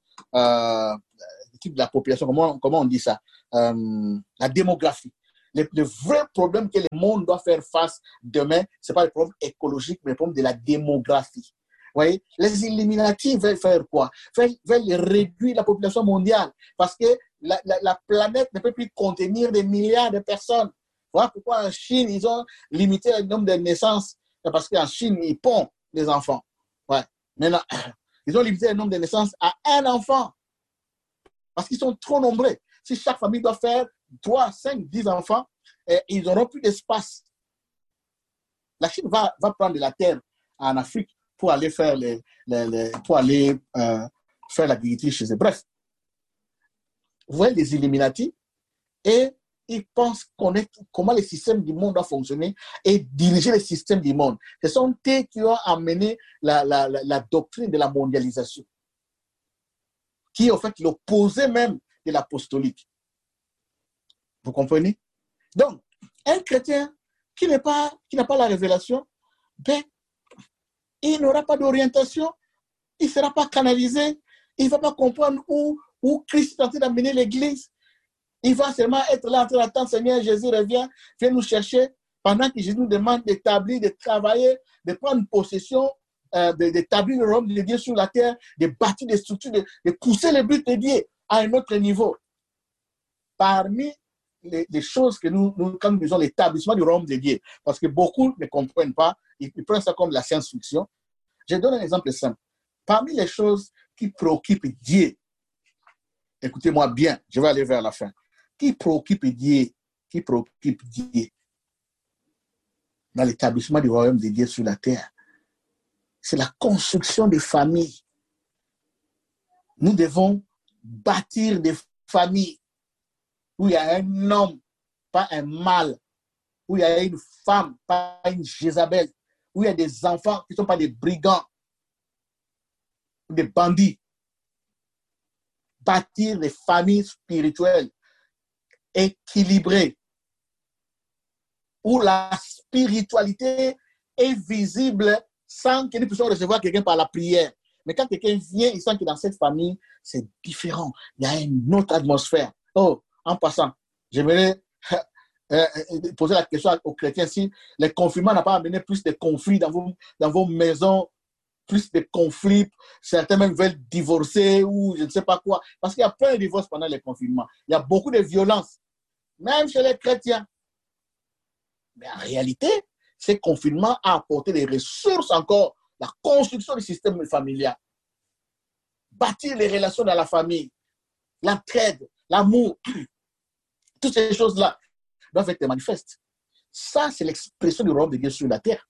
la population, comment on dit ça, la démographie. Le vrai problème que le monde doit faire face demain, ce n'est pas le problème écologique, mais le problème de la démographie. Vous voyez, les Illuminati veulent faire quoi? Veulent réduire la population mondiale parce que la planète ne peut plus contenir des milliards de personnes. Voilà pourquoi en Chine, ils ont limité le nombre de naissances. Parce qu'en Chine, ils pondent les enfants. Ouais. Maintenant, ils ont limité le nombre de naissances à un enfant parce qu'ils sont trop nombreux. Si chaque famille doit faire 3, 5, 10 enfants, ils n'auront plus d'espace. La Chine va prendre de la terre en Afrique pour aller faire faire l'agriculture chez eux. Bref, vous voyez les Illuminati et ils pensent connaître comment le système du monde doit fonctionner et diriger le système du monde. Ce sont eux qui ont amené la doctrine de la mondialisation, qui est en fait l'opposé même de l'apostolique. Vous comprenez? Donc, un chrétien qui n'a pas la révélation, ben, il n'aura pas d'orientation, il ne sera pas canalisé, il ne va pas comprendre où Christ est en train d'amener l'Église. Il va seulement être là en train d'attendre, Seigneur Jésus revient, viens nous chercher, pendant que Jésus nous demande d'établir, de travailler, de prendre possession, d'établir le royaume de Dieu sur la terre, de bâtir des structures, de pousser le but de Dieu à un autre niveau. Parmi les choses que nous quand nous disons l'établissement du royaume de Dieu, parce que beaucoup ne comprennent pas, ils prennent ça comme la science-fiction. Je donne un exemple simple. Parmi les choses qui préoccupent Dieu, écoutez-moi bien, je vais aller vers la fin, qui préoccupe Dieu dans l'établissement du royaume de Dieu sur la terre, c'est la construction des familles. Nous devons bâtir des familles où il y a un homme, pas un mâle, où il y a une femme, pas une Jézabel, où il y a des enfants qui ne sont pas des brigands, des bandits. Bâtir des familles spirituelles équilibrées, où la spiritualité est visible sans que nous puissions recevoir quelqu'un par la prière. Mais quand quelqu'un vient, il sent que dans cette famille, c'est différent. Il y a une autre atmosphère. Oh, en passant, j'aimerais poser la question aux chrétiens si le confinement n'a pas amené plus de conflits dans vos maisons, plus de conflits, certains même veulent divorcer ou je ne sais pas quoi, parce qu'il y a plein de divorces pendant le confinement. Il y a beaucoup de violence, même chez les chrétiens. Mais en réalité, ce confinement a apporté des ressources encore, la construction du système familial, bâtir les relations dans la famille, l'entraide, l'amour, toutes ces choses-là doivent être manifestes. Ça, c'est l'expression du royaume de Dieu sur la terre.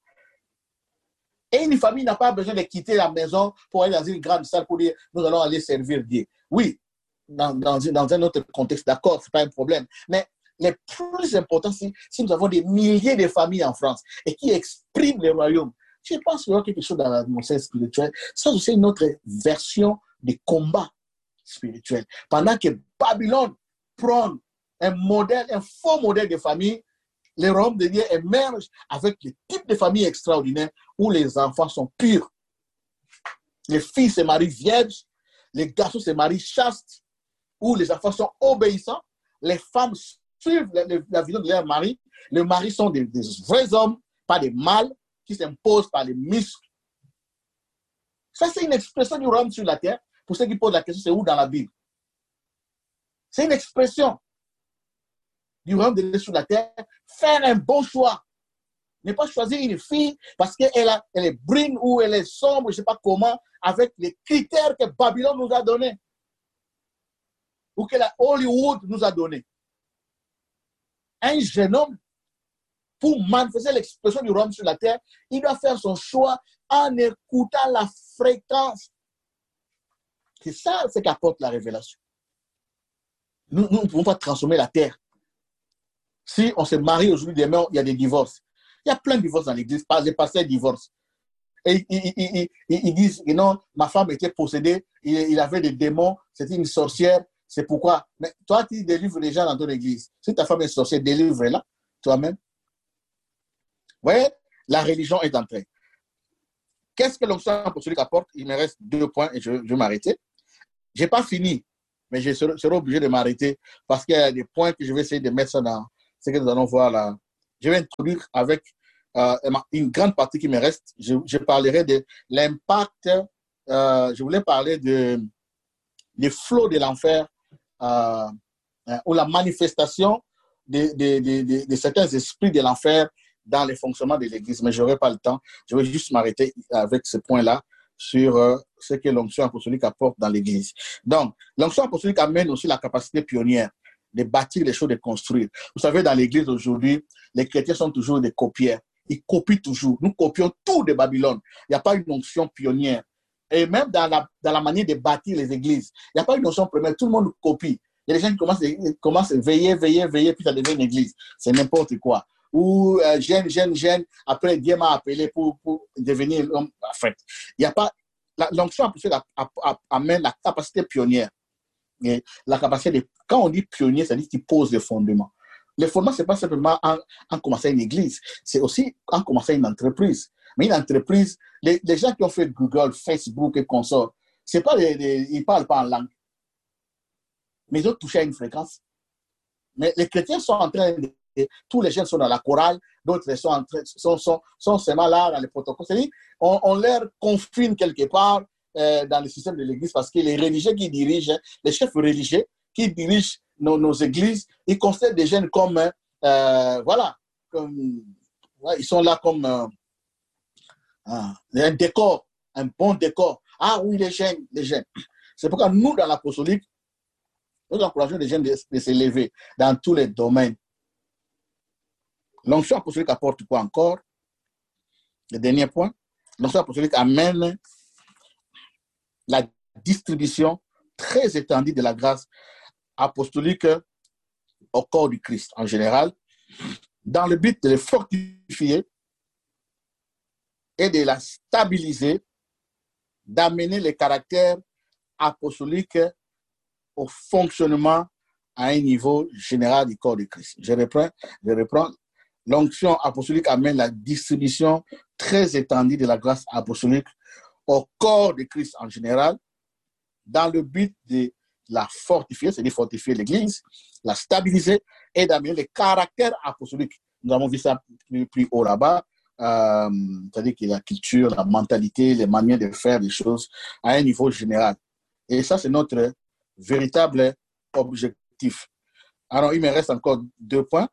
Et une famille n'a pas besoin de quitter la maison pour aller dans une grande salle pour dire nous allons aller servir Dieu. Oui, dans un autre contexte, d'accord, ce n'est pas un problème. Mais le plus important, si nous avons des milliers de familles en France et qui expriment le royaume, je pense qu'il y a quelque chose dans l'atmosphère spirituelle. Ça, c'est une autre version des combats spirituels. Pendant que Babylone prend un faux modèle de famille, le royaume de Dieu émerge avec le type de famille extraordinaire où les enfants sont purs. Les filles se marient vierges, les garçons se marient chastes, où les enfants sont obéissants, les femmes suivent la vision de leur mari. Les maris sont des vrais hommes, pas des mâles qui s'imposent par les muscles. Ça, c'est une expression du royaume sur la terre. Pour ceux qui posent la question, c'est où dans la Bible? C'est une expression du royaume de Dieu sur la terre. Faire un bon choix. Ne pas choisir une fille parce qu'elle est brune ou elle est sombre, je ne sais pas comment, avec les critères que Babylone nous a donnés. Ou que la Hollywood nous a donnés. Un jeune homme, pour manifester l'expression du royaume sur la terre, il doit faire son choix en écoutant la fréquence. C'est ça ce qu'apporte la révélation. Nous ne pouvons pas transformer la terre. Si on se marie aujourd'hui, demain, il y a des divorces. Il y a plein de divorces dans l'église. Les pasteurs divorcent. Et ils disent que non, ma femme était possédée, il avait des démons, c'était une sorcière, c'est pourquoi. Mais toi, tu délivres les gens dans ton église. Si ta femme est sorcière, délivre-la toi-même. Vous voyez, la religion est entrée. Qu'est-ce que l'onction apostolique apporte? Il me reste 2 points et je vais m'arrêter. Je n'ai pas fini, mais je serai obligé de m'arrêter parce qu'il y a des points que je vais essayer de mettre ça dans ce que nous allons voir là. Je vais introduire avec une grande partie qui me reste. Je parlerai de l'impact, je voulais parler des flots de l'enfer ou la manifestation de certains esprits de l'enfer dans les fonctionnements de l'Église, mais je n'aurai pas le temps. Je vais juste m'arrêter avec ce point-là sur ce que l'onction apostolique apporte dans l'Église. Donc, l'onction apostolique amène aussi la capacité pionnière de bâtir les choses, de construire. Vous savez, dans l'Église aujourd'hui, les chrétiens sont toujours des copieurs. Ils copient toujours. Nous copions tout de Babylone. Il n'y a pas une onction pionnière. Et même dans la manière de bâtir les églises, il n'y a pas une onction première. Tout le monde copie. Il y a des gens qui commencent à veiller, puis ça devient une église. C'est n'importe quoi. Ou jeune, après Dieu m'a appelé pour devenir l'homme. En fait, il n'y a pas. L'onction apostolique amène la capacité pionnière. Et la capacité quand on dit pionnier, ça dit qu'il pose les fondements. Les fondements, ce n'est pas simplement en commençant une église, c'est aussi en commençant une entreprise. Mais une entreprise, les gens qui ont fait Google, Facebook et consorts, c'est pas ils ne parlent pas en langue. Mais ils ont touché à une fréquence. Mais les chrétiens sont en train de. Tous les jeunes sont dans la chorale, d'autres sont seulement là dans les protocoles. C'est-à-dire, on leur confine quelque part dans le système de l'église parce que les religieux qui dirigent, les chefs religieux qui dirigent nos églises, ils considèrent des jeunes comme, voilà, ils sont là comme un décor, un bon décor. Ah oui, les jeunes. C'est pourquoi nous, dans l'apostolique, nous encourageons les jeunes de s'élever dans tous les domaines. L'onction apostolique apporte quoi encore? Le dernier point. L'onction apostolique amène la distribution très étendue de la grâce apostolique au corps du Christ en général, dans le but de le fortifier et de la stabiliser, d'amener les caractères apostoliques au fonctionnement à un niveau général du corps du Christ. Je reprends. L'onction apostolique amène la distribution très étendue de la grâce apostolique au corps de Christ en général, dans le but de la fortifier, c'est-à-dire fortifier l'Église, la stabiliser et d'amener les caractères apostoliques. Nous avons vu ça plus haut là-bas, c'est-à-dire que la culture, la mentalité, les manières de faire les choses à un niveau général. Et ça, c'est notre véritable objectif. Alors, il me reste encore 2 points.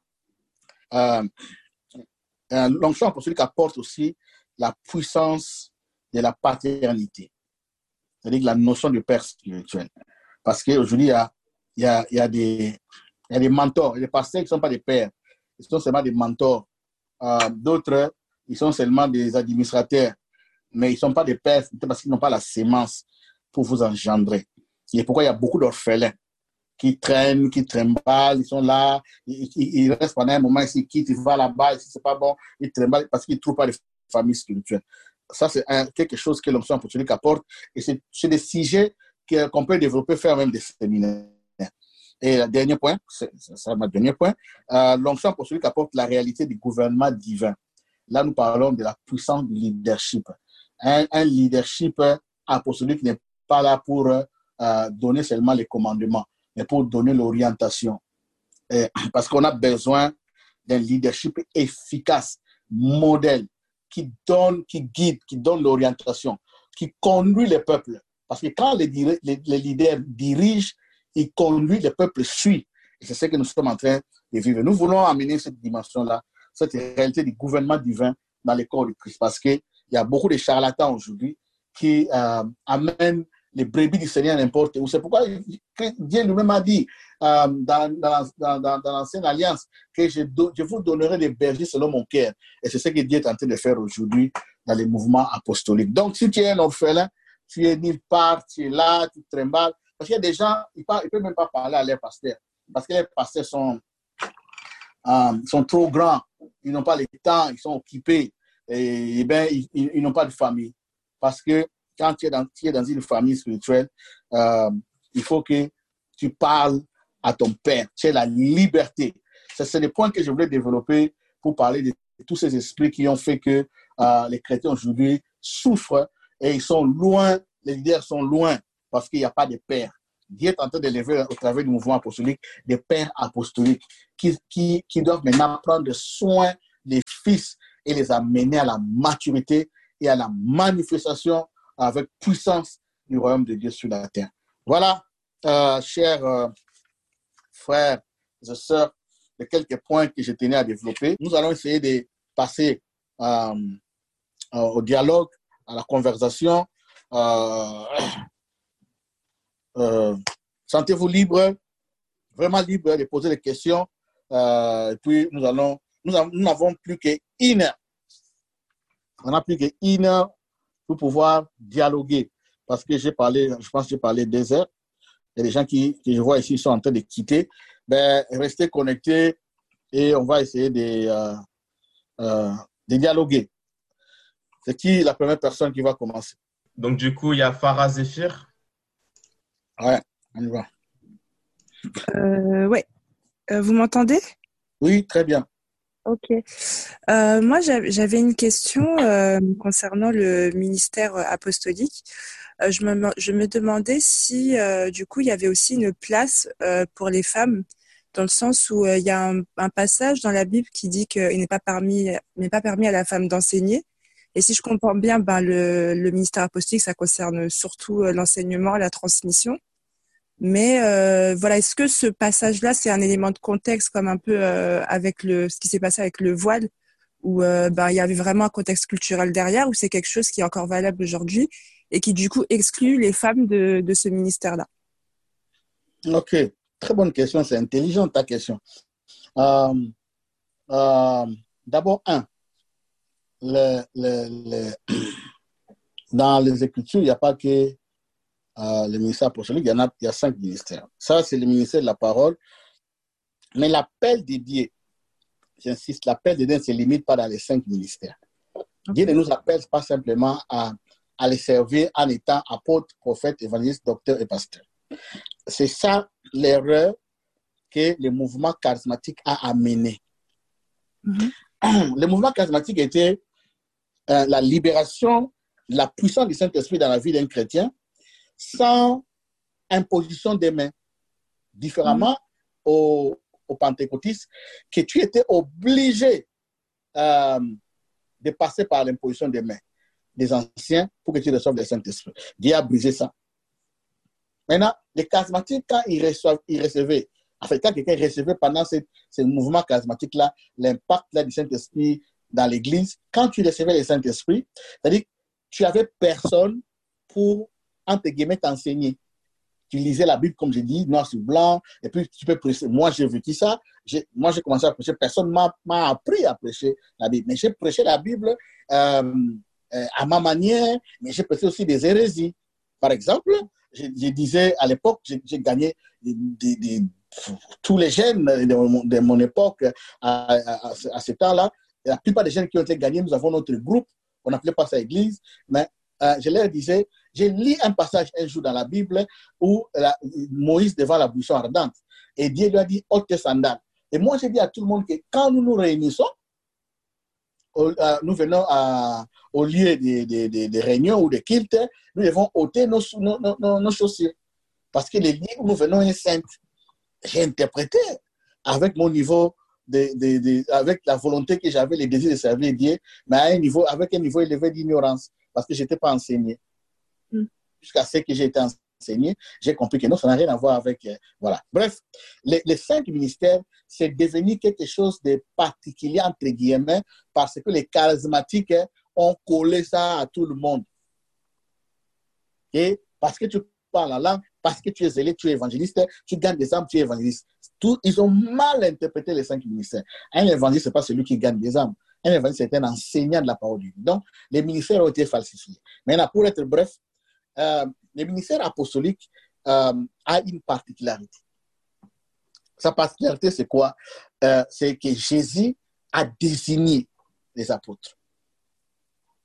L'onction apostolique apporte aussi la puissance de la paternité, c'est-à-dire la notion de père spirituel. Parce qu'aujourd'hui, il y a des mentors, des pasteurs qui ne sont pas des pères, ils sont seulement des mentors. D'autres, ils sont seulement des administrateurs, mais ils ne sont pas des pères parce qu'ils n'ont pas la sémence pour vous engendrer. Et pourquoi il y a beaucoup d'orphelins qui traînent, qui trimballent, ils sont là, ils restent pendant un moment, ils quittent, ils vont là-bas, et si ce n'est pas bon, ils trimballent parce qu'ils ne trouvent pas de famille spirituelle. Ça, c'est quelque chose que l'onction apostolique apporte, et c'est des sujets qu'on peut développer, faire même des séminaires. Et le dernier point, c'est mon dernier point, l'onction apostolique apporte la réalité du gouvernement divin. Là, nous parlons de la puissance du leadership. Un leadership apostolique n'est pas là pour donner seulement les commandements, mais pour donner l'orientation. Parce qu'on a besoin d'un leadership efficace, modèle, qui guide, qui donne l'orientation, qui conduit les peuples. Parce que quand les leaders dirigent, ils conduisent, le peuple suit. Et c'est ce que nous sommes en train de vivre. Nous voulons amener cette dimension-là, cette réalité du gouvernement divin dans les corps du Christ. Parce qu'il y a beaucoup de charlatans aujourd'hui qui amènent les brebis du Seigneur n'importe où. C'est pourquoi Dieu lui-même a dit dans l'ancienne alliance que je vous donnerai des bergers selon mon cœur. Et c'est ce que Dieu est en train de faire aujourd'hui dans les mouvements apostoliques. Donc, si tu es un orphelin, tu es nulle part, tu es là, tu trimbales. Parce qu'il y a des gens, ils ne peuvent même pas parler à leurs pasteurs. Parce que les pasteurs sont trop grands. Ils n'ont pas le temps, ils sont occupés. eh bien, ils n'ont pas de famille. Parce que quand tu es dans une famille spirituelle, il faut que tu parles à ton père. Tu as la liberté. C'est le point que je voulais développer pour parler de tous ces esprits qui ont fait que les chrétiens aujourd'hui souffrent et ils sont loin, les leaders sont loin parce qu'il n'y a pas de père. Dieu est en train d'élever au travers du mouvement apostolique des pères apostoliques qui doivent maintenant prendre soin des fils et les amener à la maturité et à la manifestation avec puissance du royaume de Dieu sur la terre. Voilà, chers frères et sœurs, les quelques points que je tenais à développer. Nous allons essayer de passer au dialogue, à la conversation. Sentez-vous libre, vraiment libre de poser des questions. Puis nous n'avons plus qu'une heure. On n'a plus qu'une heure pour pouvoir dialoguer. Parce que je pense que j'ai parlé 2 heures. Il y a des gens que je vois ici sont en train de quitter. Ben, restez connectés et on va essayer de dialoguer. C'est qui la première personne qui va commencer?
Donc, du coup, il y a Farah Zéphir.
Ouais, on y va.
Ouais. Vous m'entendez?
Oui, très bien.
Ok. Moi, j'avais une question concernant le ministère apostolique. Je me demandais si, du coup, il y avait aussi une place pour les femmes, dans le sens où il y a un passage dans la Bible qui dit qu'il n'est pas permis à la femme d'enseigner. Et si je comprends bien, ben, le ministère apostolique, ça concerne surtout l'enseignement, la transmission. Mais voilà, est-ce que ce passage-là, c'est un élément de contexte comme un peu avec ce qui s'est passé avec le voile, où il y avait vraiment un contexte culturel derrière, ou c'est quelque chose qui est encore valable aujourd'hui et qui du coup exclut les femmes de ce ministère-là?
Ok, très bonne question, c'est intelligent ta question. D'abord, dans les Écritures, il n'y a pas que le ministère apostolique, il y a 5 ministères. Ça, c'est le ministère de la parole. Mais l'appel de Dieu, j'insiste, l'appel de Dieu ne se limite pas dans les 5 ministères. Okay. Dieu ne nous appelle pas simplement à les servir en étant apôtre, prophète, évangéliste, docteur et pasteur. C'est ça l'erreur que le mouvement charismatique a amené. Le mouvement charismatique était la libération, la puissance du Saint-Esprit dans la vie d'un chrétien sans imposition des mains. Différemment aux pentecôtistes, que tu étais obligé de passer par l'imposition des mains des anciens pour que tu reçoives le Saint-Esprit. Dieu a brisé ça. Maintenant, les charismatiques, quand ils recevaient, quand quelqu'un recevait pendant ce mouvement charismatique-là, l'impact du Saint-Esprit dans l'Église, quand tu recevais le Saint-Esprit, c'est-à-dire que tu n'avais personne pour, entre guillemets, t'enseigner. Tu lisais la Bible, comme je dis, noir sur blanc, et puis tu peux prêcher. Moi, j'ai vécu ça. Moi, j'ai commencé à prêcher. Personne ne m'a appris à prêcher la Bible. Mais j'ai prêché la Bible à ma manière, mais j'ai prêché aussi des hérésies. Par exemple, je disais à l'époque, j'ai gagné tous les jeunes de mon époque à ce temps-là. La plupart des jeunes qui ont été gagnés, nous avons notre groupe. On n'appelait pas ça église, mais je leur disais, j'ai lu un passage un jour dans la Bible où Moïse devant la buisson ardente et Dieu lui a dit ôte tes sandales. Et moi, j'ai dit à tout le monde que quand nous nous réunissons, nous venons au lieu de réunions ou de culte, nous devons ôter nos chaussures. Parce que les lieux où nous venons est sainte. J'ai interprété avec mon niveau, avec la volonté que j'avais, le désir de servir Dieu, mais avec un niveau élevé d'ignorance, parce que je n'étais pas enseigné. Jusqu'à ce que j'ai été enseigné, j'ai compris que non, ça n'a rien à voir avec... voilà. Bref, les 5 ministères, c'est devenu quelque chose de particulier, entre guillemets, parce que les charismatiques ont collé ça à tout le monde. Et parce que tu parles la langue, parce que tu es zélé, tu es évangéliste, tu gagnes des âmes, tu es évangéliste. Ils ont mal interprété les 5 ministères. Un évangéliste, ce n'est pas celui qui gagne des âmes. Un évangéliste, c'est un enseignant de la parole de Dieu. Donc, les ministères ont été falsifiés. Maintenant, pour être bref, le ministère apostolique a une particularité. Sa particularité, c'est quoi? C'est que Jésus a désigné les apôtres.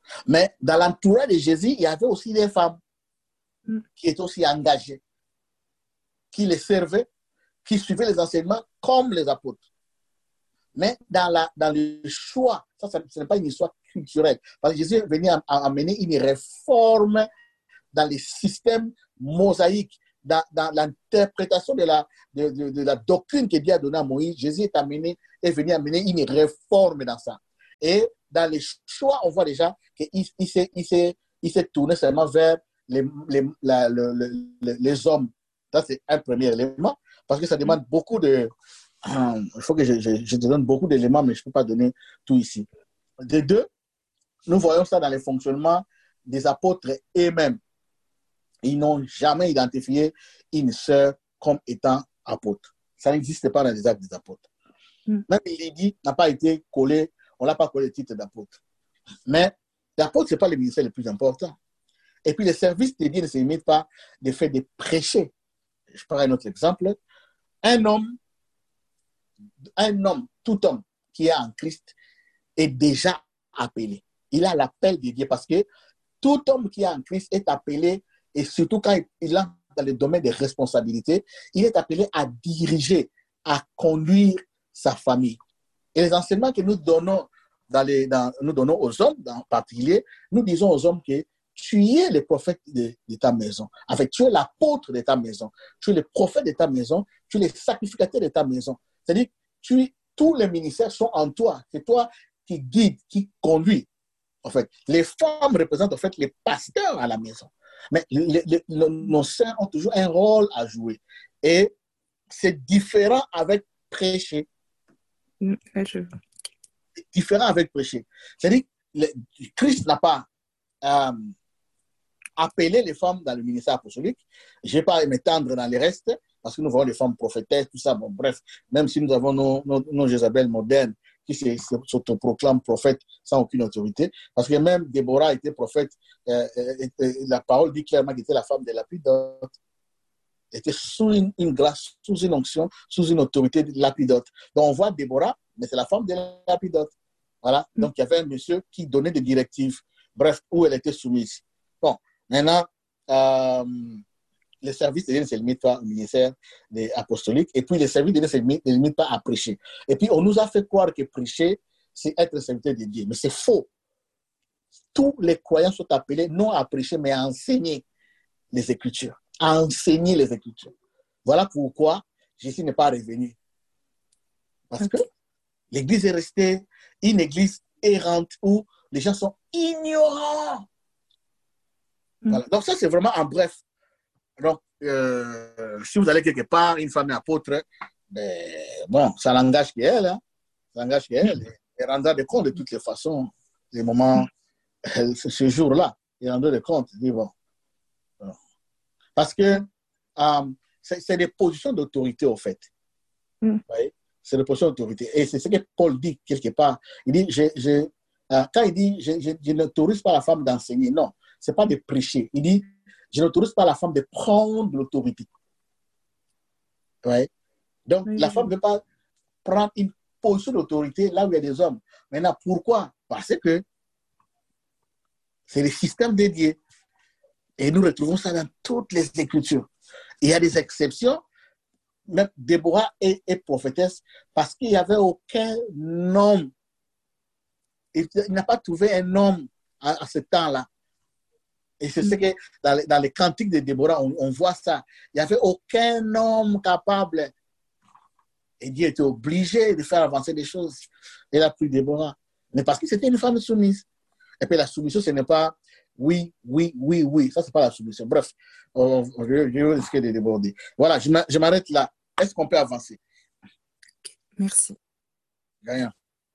Mais dans l'entourage de Jésus, il y avait aussi des femmes qui étaient aussi engagées, qui les servaient, qui suivaient les enseignements comme les apôtres. Mais dans le choix, ce n'est pas une histoire culturelle. Parce que Jésus est venu amener une réforme dans les systèmes mosaïques, dans l'interprétation de la doctrine que Dieu a donnée à Moïse. Jésus est venu amener une réforme dans ça. Et dans les choix, on voit déjà qu'il s'est tourné seulement vers les hommes. Ça, c'est un premier élément, parce que ça demande beaucoup de... Il faut que je te donne beaucoup d'éléments, mais je ne peux pas donner tout ici. De deux, nous voyons ça dans le fonctionnement des apôtres eux-mêmes. Ils n'ont jamais identifié une sœur comme étant apôtre. Ça n'existe pas dans les actes des apôtres. Même Lydie n'a pas été collée, on ne l'a pas collé le titre d'apôtre. Mais l'apôtre, ce n'est pas le ministère le plus important. Et puis, le service de Dieu ne se limite pas de faire de prêcher. Je prends un autre exemple. Un homme, tout homme qui est en Christ est déjà appelé. Il a l'appel de Dieu parce que tout homme qui est en Christ est appelé, et surtout quand il est dans le domaine des responsabilités, il est appelé à diriger, à conduire sa famille. Et les enseignements que nous donnons, nous donnons aux hommes en particulier, nous disons aux hommes que tu es le prophète de ta maison. En fait, tu es l'apôtre de ta maison. Tu es le prophète de ta maison. Tu es le sacrificateur de ta maison. C'est-à-dire, tous les ministères sont en toi. C'est toi qui guide, qui conduit. En fait, les femmes représentent en fait les pasteurs à la maison. Mais nos sœurs ont toujours un rôle à jouer. Et c'est différent avec prêcher. C'est différent avec prêcher. C'est-à-dire, Christ n'a pas appelé les femmes dans le ministère apostolique. Je ne vais pas m'étendre dans les restes, parce que nous voyons les femmes prophétesses, tout ça. Bon, bref, même si nous avons nos Jézabel modernes qui s'autoproclament prophètes sans aucune autorité, parce que même Déborah était prophète, la parole dit clairement qu'elle était la femme de Lapidote, était sous une grâce, sous une onction, sous une autorité de Lapidote. Donc on voit Déborah, mais c'est la femme de Lapidote. Voilà. Donc il y avait un monsieur qui donnait des directives, bref, où elle était soumise. Bon, maintenant, le service de Dieu ne se limite pas au ministère apostolique, et puis le service de Dieu ne se limite pas à prêcher. Et puis on nous a fait croire que prêcher, c'est être serviteur de Dieu. Mais c'est faux. Tous les croyants sont appelés non à prêcher, mais à enseigner les Écritures. À enseigner les Écritures. Voilà pourquoi Jésus n'est pas revenu. Parce que l'Église est restée une Église errante où les gens sont ignorants. Voilà. Donc ça, c'est vraiment en bref. Donc, si vous allez quelque part, une femme est apôtre, bon, ça l'engage qu'elle. Hein. Ça l'engage qu'elle. Elle rendra des comptes de toutes les façons, les moments, ce jour-là. Elle rendra des comptes. Elle dit, bon. Parce que c'est des positions d'autorité, au fait. C'est des positions d'autorité. Et c'est ce que Paul dit quelque part. Il dit, quand il dit, je n'autorise pas la femme d'enseigner, non, ce n'est pas de prêcher. Il dit, je n'autorise pas la femme de prendre l'autorité. Donc, la femme ne veut pas prendre une position d'autorité là où il y a des hommes. Maintenant, pourquoi? Parce que c'est le système dédié. Et nous retrouvons ça dans toutes les Écritures. Il y a des exceptions. Même Déborah est prophétesse parce qu'il n'y avait aucun homme. Il n'a pas trouvé un homme à ce temps-là. Et c'est ce que dans les cantiques de Déborah, on voit ça. Il n'y avait aucun homme capable. Et Dieu était obligé de faire avancer des choses. Et il a pris Déborah. Mais parce que c'était une femme soumise. Et puis la soumission, ce n'est pas oui, oui, oui, oui. Ça, ce n'est pas la soumission. Bref, je risque de déborder. Voilà, je m'arrête là. Est-ce qu'on peut avancer?
Merci.
Gagnant.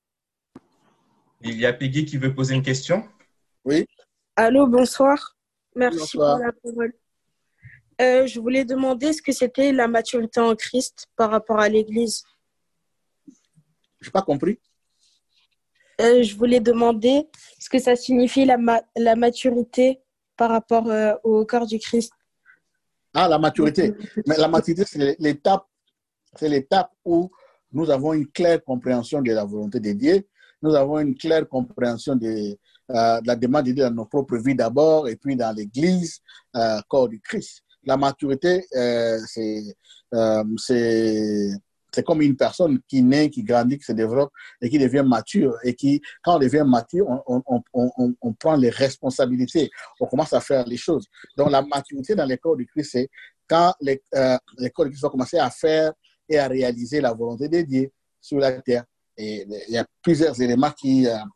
Il y a Peggy qui veut poser une question.
Oui.
Allô, bonsoir. Merci
Bonsoir.
pour la parole. Je voulais demander ce que c'était la maturité en Christ par rapport à l'Église.
Je n'ai pas compris.
Je voulais demander ce que ça signifie la maturité par rapport au corps du Christ.
Ah, la maturité. Mais la maturité, c'est l'étape où nous avons une claire compréhension de la volonté de Dieu. Nous avons une claire compréhension de la demande de Dieu dans nos propres vies d'abord, et puis dans l'Église, corps du Christ. La maturité, c'est comme une personne qui naît, qui grandit, qui se développe et qui devient mature. Et qui, quand on devient mature, on prend les responsabilités, on commence à faire les choses. Donc la maturité dans les corps du Christ, c'est quand les corps du Christ vont commencer à faire et à réaliser la volonté de Dieu sur la terre. Et il y a plusieurs éléments qui